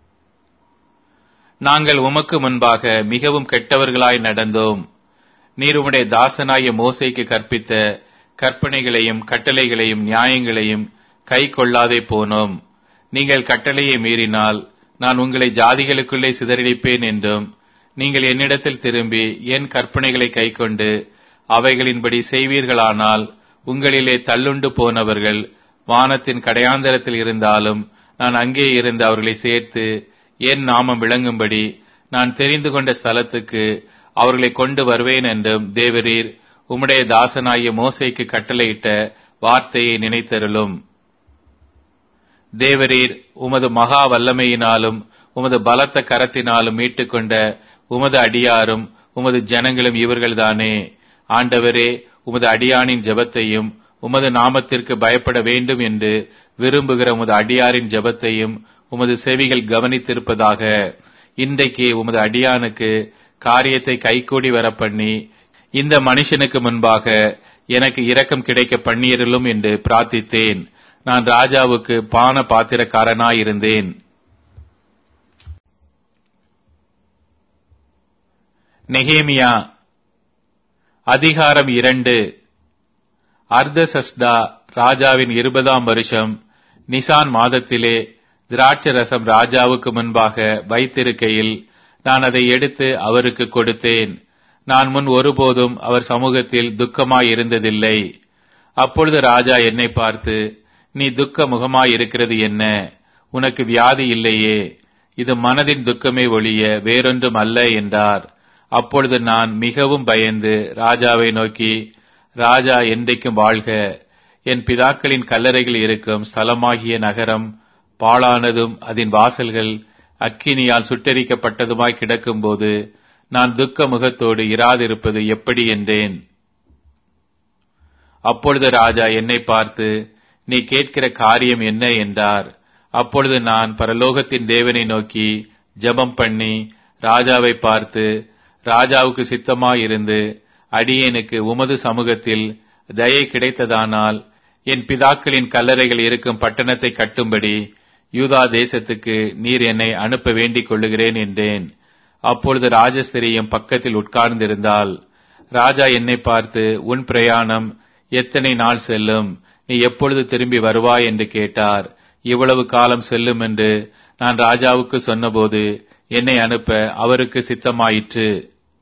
நாங்கள் உமக்கு முன்பாக மிகவும் கெட்டவர்களாய் நடந்தோம். நீர் உம்முடைய தாசனாய மோசேக்கு கற்பித்த கற்பனைகளையும் கட்டளைகளையும் நியாயங்களையும் கை கொள்ளாதே போனோம். நீங்கள் கட்டளையை மீறினால் நான் உங்களை ஜாதிகளுக்குள்ளே சிதறடிப்பேன் என்றும், நீங்கள் என்னிடத்தில் திரும்பி என் கற்பனைகளை கைக்கொண்டு அவைகளின்படி செய்வீர்களானால் உங்களிலே தள்ளுண்டு போனவர்கள் வானத்தின் கடையாந்தரத்தில் இருந்தாலும் நான் அங்கே இருந்து அவர்களை சேர்த்து என் நாமம் விளங்கும்படி நான் தெரிந்து கொண்ட ஸ்தலத்துக்கு அவர்களை கொண்டு வருவேன் என்றும் தேவரீர் உம்முடைய தாசனாகிய மோசேக்கு கட்டளையிட்ட வார்த்தையை நினைத்தருளும். தேவரீர் உமது மகா வல்லமையினாலும் உமது பலத்த கரத்தினாலும் மீட்டுக்கொண்ட உமது அடியாரும் உமது ஜனங்களும் இவர்கள்தானே. ஆண்டவரே, உமது அடியானின் ஜெபத்தையும் உமது நாமத்திற்கு பயப்பட வேண்டும் என்று விரும்புகிற உமது அடியாரின் ஜெபத்தையும் உமது செவிகள் கவனித்திருப்பதாக. இன்றைக்கு உமது அடியானுக்கு காரியத்தை கைகூடி வர பண்ணி இந்த மனுஷனுக்கு முன்பாக எனக்கு இரக்கம் கிடைக்க பண்ணியருளும் என்று பிரார்த்தித்தேன். நான் ராஜாவுக்கு பான பாத்திரக்காரனாயிருந்தேன். நெகேமியா அதிகாரம் இரண்டு. அர்தசஷ்டா ராஜாவின் இருபதாம் வருஷம் நிசான் மாதத்திலே திராட்சரசம் ராஜாவுக்கு முன்பாக வைத்திருக்கையில் நான் அதை எடுத்து அவருக்கு கொடுத்தேன். நான் முன் ஒருபோதும் அவர் சமூகத்தில் துக்கமாயிருந்ததில்லை. அப்பொழுது ராஜா என்னை பார்த்து, நீ துக்க முகமாயிருக்கிறது என்ன? உனக்கு வியாதி இல்லையே, இது மனதின் துக்கமே ஒழிய வேறொன்றும் அல்ல என்றார். அப்பொழுது நான் மிகவும் பயந்து ராஜாவை நோக்கி, ராஜா என்றைக்கும் வாழ்க. என் பிதாக்களின் கல்லறைகள் இருக்கும் ஸ்தலமாகிய நகரம் பாழானதும் அதன் வாசல்கள் அக்கினியால் சுட்டெரிக்கப்பட்டதுமாய் கிடக்கும்போது நான் துக்க முகத்தோடு இராதிருப்பது எப்படி என்றேன். அப்பொழுது ராஜா என்னை பார்த்து, நீ கேட்கிற காரியம் என்ன என்றார். அப்பொழுது நான் பரலோகத்தின் தேவனை நோக்கி ஜெபம் பண்ணி ராஜாவை பார்த்து, ராஜாவுக்கு சித்தமாயிருந்து அடியேனுக்கு உமது சமூகத்தில் தயை கிடைத்ததானால் என் பிதாக்களின் கல்லறைகள் இருக்கும் பட்டணத்தை கட்டும்படி யூதா தேசத்துக்கு நீர் என்னை அனுப்ப வேண்டிக் கொள்ளுகிறேன் என்றேன். அப்பொழுது ராஜஸ்திரியும் பக்கத்தில் உட்கார்ந்திருந்தாள். ராஜா என்னை பார்த்து, உன் பிரயாணம் எத்தனை நாள் செல்லும்? நீ எப்பொழுது திரும்பி வருவாய் என்று கேட்டார். இவ்வளவு காலம் செல்லும் என்று நான் ராஜாவுக்கு சொன்னபோது என்னை அனுப்ப அவருக்கு சித்தமாயிற்று.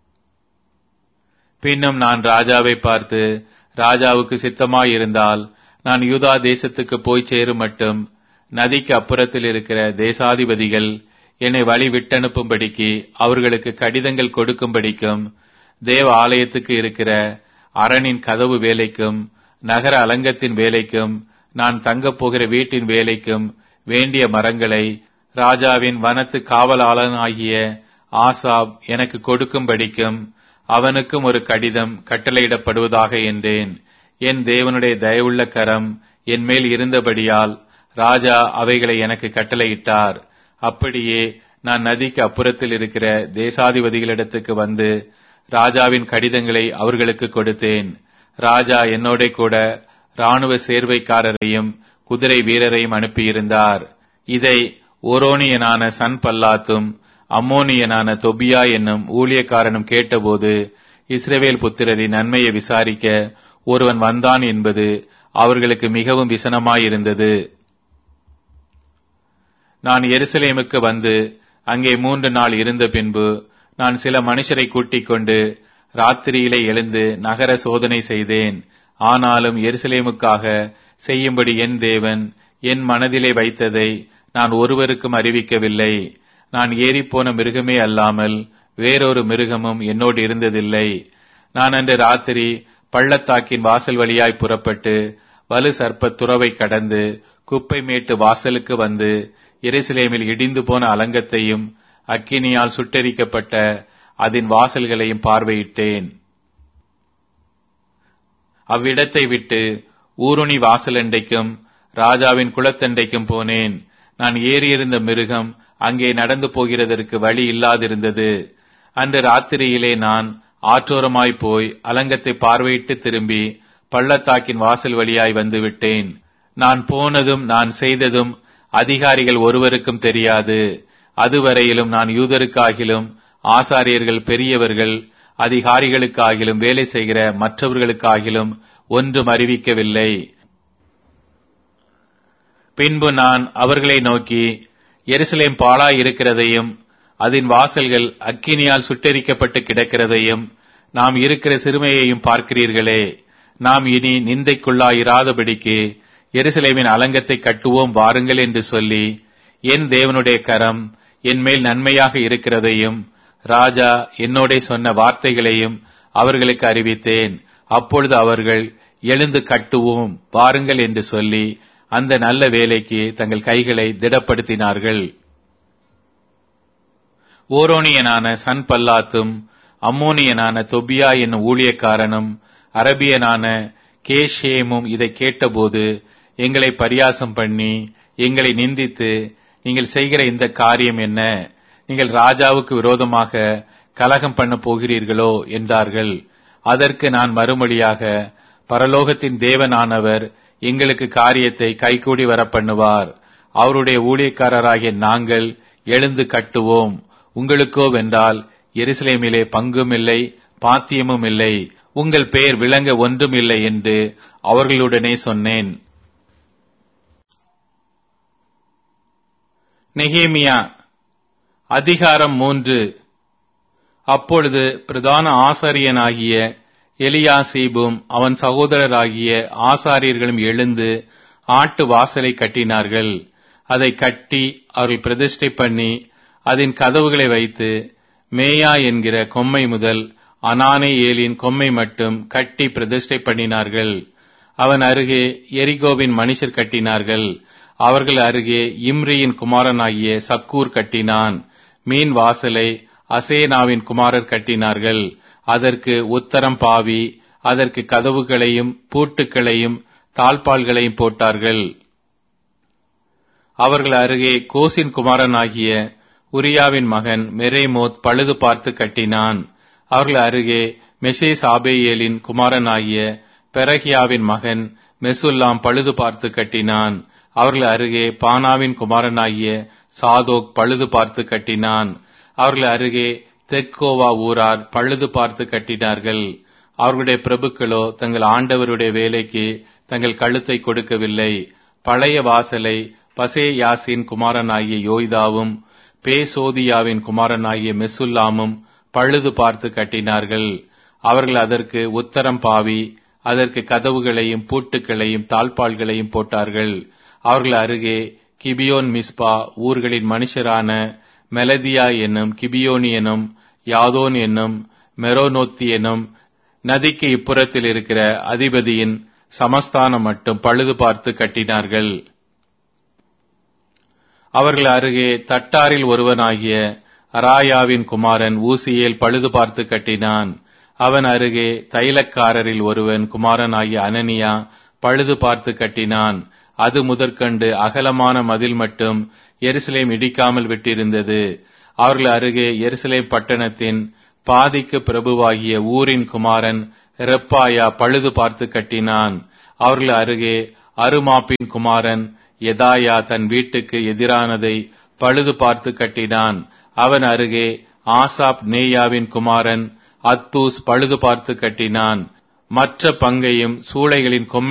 பின்னும் நான் ராஜாவை பார்த்து, ராஜாவுக்கு சித்தமாயிருந்தால் நான் யூதா தேசத்துக்கு போய் சேரும் மட்டும் நதிக்கு அப்புறத்தில் இருக்கிற தேசாதிபதிகள் என்னை வழி விட்டனுப்பும்படிக்கு அவர்களுக்கு கடிதங்கள் கொடுக்கும்படிக்கும் தேவ ஆலயத்துக்கு இருக்கிற அரணின் கதவு வேலைக்கும் நகர அலங்கத்தின் வேலைக்கும் நான் தங்கப் போகிற வீட்டின் வேலைக்கும் வேண்டிய மரங்களை ராஜாவின் வனத்து காவலாளனாகிய ஆசாப் எனக்கு கொடுக்கும்படிக்கும் அவனுக்கும் ஒரு கடிதம் கட்டளையிடப்படுவதாக என்றேன். என் தேவனுடைய தயவுள்ள கரம் என் மேல் இருந்தபடியால் ராஜா அவைகளை எனக்கு கட்டளையிட்டார். அப்படியே நான் நதிக்கு அப்புறத்தில் இருக்கிற தேசாதிபதிகளிடத்துக்கு வந்து ராஜாவின் கடிதங்களை அவர்களுக்கு கொடுத்தேன். ராஜா என்னோட கூட இராணுவ சேர்வைக்காரரையும் குதிரை வீரரையும் அனுப்பியிருந்தார். இதை ஓரோனியனான சன்பல்லாத்தும் அம்மோனியனான தொபியா என்னும் ஊழியக்காரனும் கேட்டபோது, இஸ்ரவேல் புத்திரரின் நன்மையை விசாரிக்க ஒருவன் வந்தான் என்பது அவர்களுக்கு மிகவும் விசனமாயிருந்தது. நான் எருசலேமுக்கு வந்து அங்கே மூன்று நாள் இருந்த பின்பு நான் சில மனுஷரை கூட்டிக் கொண்டு ராத்திரியிலே எழுந்து நகர சோதனை செய்தேன். ஆனாலும் எருசலேமுக்காக செய்யும்படி என் தேவன் என் மனதிலே வைத்ததை நான் ஒருவருக்கும் அறிவிக்கவில்லை. நான் ஏறிப்போன மிருகமே அல்லாமல் வேறொரு மிருகமும் என்னோடு இருந்ததில்லை. நான் அன்று ராத்திரி பள்ளத்தாக்கின் வாசல் வழியாய் புறப்பட்டு வலு சர்ப்ப துறவை கடந்து குப்பை மேட்டு வாசலுக்கு வந்து எருசலேமில் இடிந்து போன அலங்கத்தையும் அக்கினியால் சுட்டெரிக்கப்பட்ட அதன் வாசல்களையும் பார்வையிட்டேன். அவ்விடத்தை விட்டு ஊருணி வாசலண்டைக்கும் ராஜாவின் குளத்தண்டைக்கும் போனேன். நான் ஏறியிருந்த மிருகம் அங்கே நடந்து போகிறதற்கு வழி இல்லாதிருந்தது. அன்று ராத்திரியிலே நான் ஆற்றோரமாய் போய் அலங்கத்தை பார்வையிட்டு திரும்பி பள்ளத்தாக்கின் வாசல் வழியாய் வந்து விட்டேன். நான் போனதும் நான் செய்ததும் அதிகாரிகள் ஒருவருக்கும் தெரியாது. அதுவரையிலும் நான் யூதருக்காகிலும் ஆசாரியர்கள் பெரியவர்கள் அதிகாரிகளுக்காகிலும் வேலை செய்கிற மற்றவர்களுக்காகிலும் ஒன்றும் அறிவிக்கவில்லை. பின்பு நான் அவர்களை நோக்கி, எருசலேம் பாழாய் இருக்கிறதையும் அதன் வாசல்கள் அக்கினியால் சுட்டெரிக்கப்பட்டு கிடக்கிறதையும் நாம் இருக்கிற சிறுமையையும் பார்க்கிறீர்களே. நாம் இனி நிந்தைக்குள்ளாயிராதபடிக்கு எருசலேமின் அலங்கத்தை கட்டுவோம் வாருங்கள் என்று சொல்லி என் தேவனுடைய கரம் என் மேல் நன்மையாக இருக்கிறதையும் ராஜா என்னோட சொன்ன வார்த்தைகளையும் அவர்களுக்கு அறிவித்தேன். அப்பொழுது அவர்கள் எழுந்து கட்டுவோம் வாருங்கள் என்று சொல்லி அந்த நல்ல வேலைக்கு தங்கள் கைகளை திடப்படுத்தினார்கள். ஓரோனியனான சன்பல்லாத்தும் அம்மோனியனான தொபியா என்னும் ஊழியக்காரனும் அரபியனான கேஷேமும் இதை கேட்டபோது எங்களை பரியாசம் பண்ணி எங்களை நிந்தித்து, நீங்கள் செய்கிற இந்த காரியம் என்ன? நீங்கள் ராஜாவுக்கு விரோதமாக கலகம் பண்ண போகிறீர்களோ என்றார்கள். அதற்கு நான் மறுமொழியாக, பரலோகத்தின் தேவனானவர் எங்களுக்கு காரியத்தை கைகூடி வர பண்ணுவார். அவருடைய ஊழியக்காரராகிய நாங்கள் எழுந்து கட்டுவோம். உங்களுக்கோ வென்றால் எருசலேமிலே பங்கும் இல்லை, பாத்தியமும் இல்லை, உங்கள் பெயர் விளங்க ஒன்றும் இல்லை என்று அவர்களுடனே சொன்னேன். நெகேமியா அதிகாரம் மூன்று. அப்பொழுது பிரதான ஆசாரியனாகிய எலியாசீபும் அவன் சகோதரராகிய ஆசாரியர்களும் எழுந்து ஆட்டு வாசலை கட்டினார்கள். அதை கட்டி அவர்கள் பிரதிஷ்டை பண்ணி அதன் கதவுகளை வைத்து மேயா என்கிற கொம்மை முதல் அனானே ஏலின் கொம்மை மட்டும் கட்டி பிரதிஷ்டை பண்ணினார்கள். அவன் அருகே எரிகோவின் மனுஷர் கட்டினார்கள். அவர்கள் அருகே இம்ரியின் குமாரனாகிய சக்கூர் கட்டினான். மீன் வாசலை அசேனாவின் குமாரர் கட்டினார்கள். அதற்கு உத்தரம் பாவி, அதற்கு கதவுகளையும் பூட்டுக்களையும் தாழ்பால்களையும் போட்டார்கள். அவர்கள் அருகே கோசின் குமாரனாகிய உரியாவின் மகன் மெரேமோத் பழுது பார்த்து கட்டினான். அவர்கள் அருகே மெஷேஸ் ஆபேயேலின் குமாரனாகிய பெரகியாவின் மகன் மெசுல்லாம் பழுது பார்த்து கட்டினான். அவர்கள் அருகே பானாவின் குமாரனாகிய சாதோக் பழுது பார்த்து கட்டினான். அவர்கள் அருகே தெக்கோவா ஊரார் பழுது பார்த்து கட்டினார்கள். அவர்களுடைய பிரபுக்களோ தங்கள் ஆண்டவருடைய வேலைக்கு தங்கள் கழுத்தை கொடுக்கவில்லை. பழைய வாசலை பசேயாசின் குமாரனாகிய யோய்தாவும் பேசோதியாவின் குமாரனாகிய மெசுல்லாமும் பழுது பார்த்து கட்டினார்கள். அவர்கள் அதற்கு உத்தரம் பாவி, அதற்கு கதவுகளையும் பூட்டுக்களையும் தாழ்பால்களையும் போட்டார்கள். அவர்கள் அருகே கிபியோன் மிஸ்பா ஊர்களின் மனுஷரான மெலதியா என்னும் கிபியோனியனும் யாதோன் என்னும் மெரோனோத்தியனும் நதிக்கு இப்புறத்தில் இருக்கிற அதிபதியின் சமஸ்தானம் மட்டும் பழுது பார்த்து கட்டினார்கள். அவர்கள் அருகே தட்டாரில் ஒருவனாகிய அராயாவின் குமாரன் ஊசியேல் பழுது பார்த்து கட்டினான். அவன் அருகே தைலக்காரரில் ஒருவன் குமாரனாகிய அனனியா பழுது பார்த்து கட்டினான். அது முதற்கண்டு அகலமான மதில் மட்டும் எருசலேம் இடிக்காமல் விட்டிருந்தது. அவர்கள் அருகே எருசலேம் பட்டணத்தின் பாதிக்கு பிரபுவாகிய ஊரின் குமாரன் ரெப்பாயா பழுது பார்த்து கட்டினான். அவர்கள் அருகே அருமாப்பின் குமாரன் எதாயா தன் வீட்டுக்கு எதிரானதை பழுது பார்த்து கட்டினான். அவன் அருகே ஆசாப் நேயாவின் குமாரன் அத்தூஸ் பழுது பார்த்து கட்டினான். மற்ற பங்கையும் சூளைகளின் கொம்மை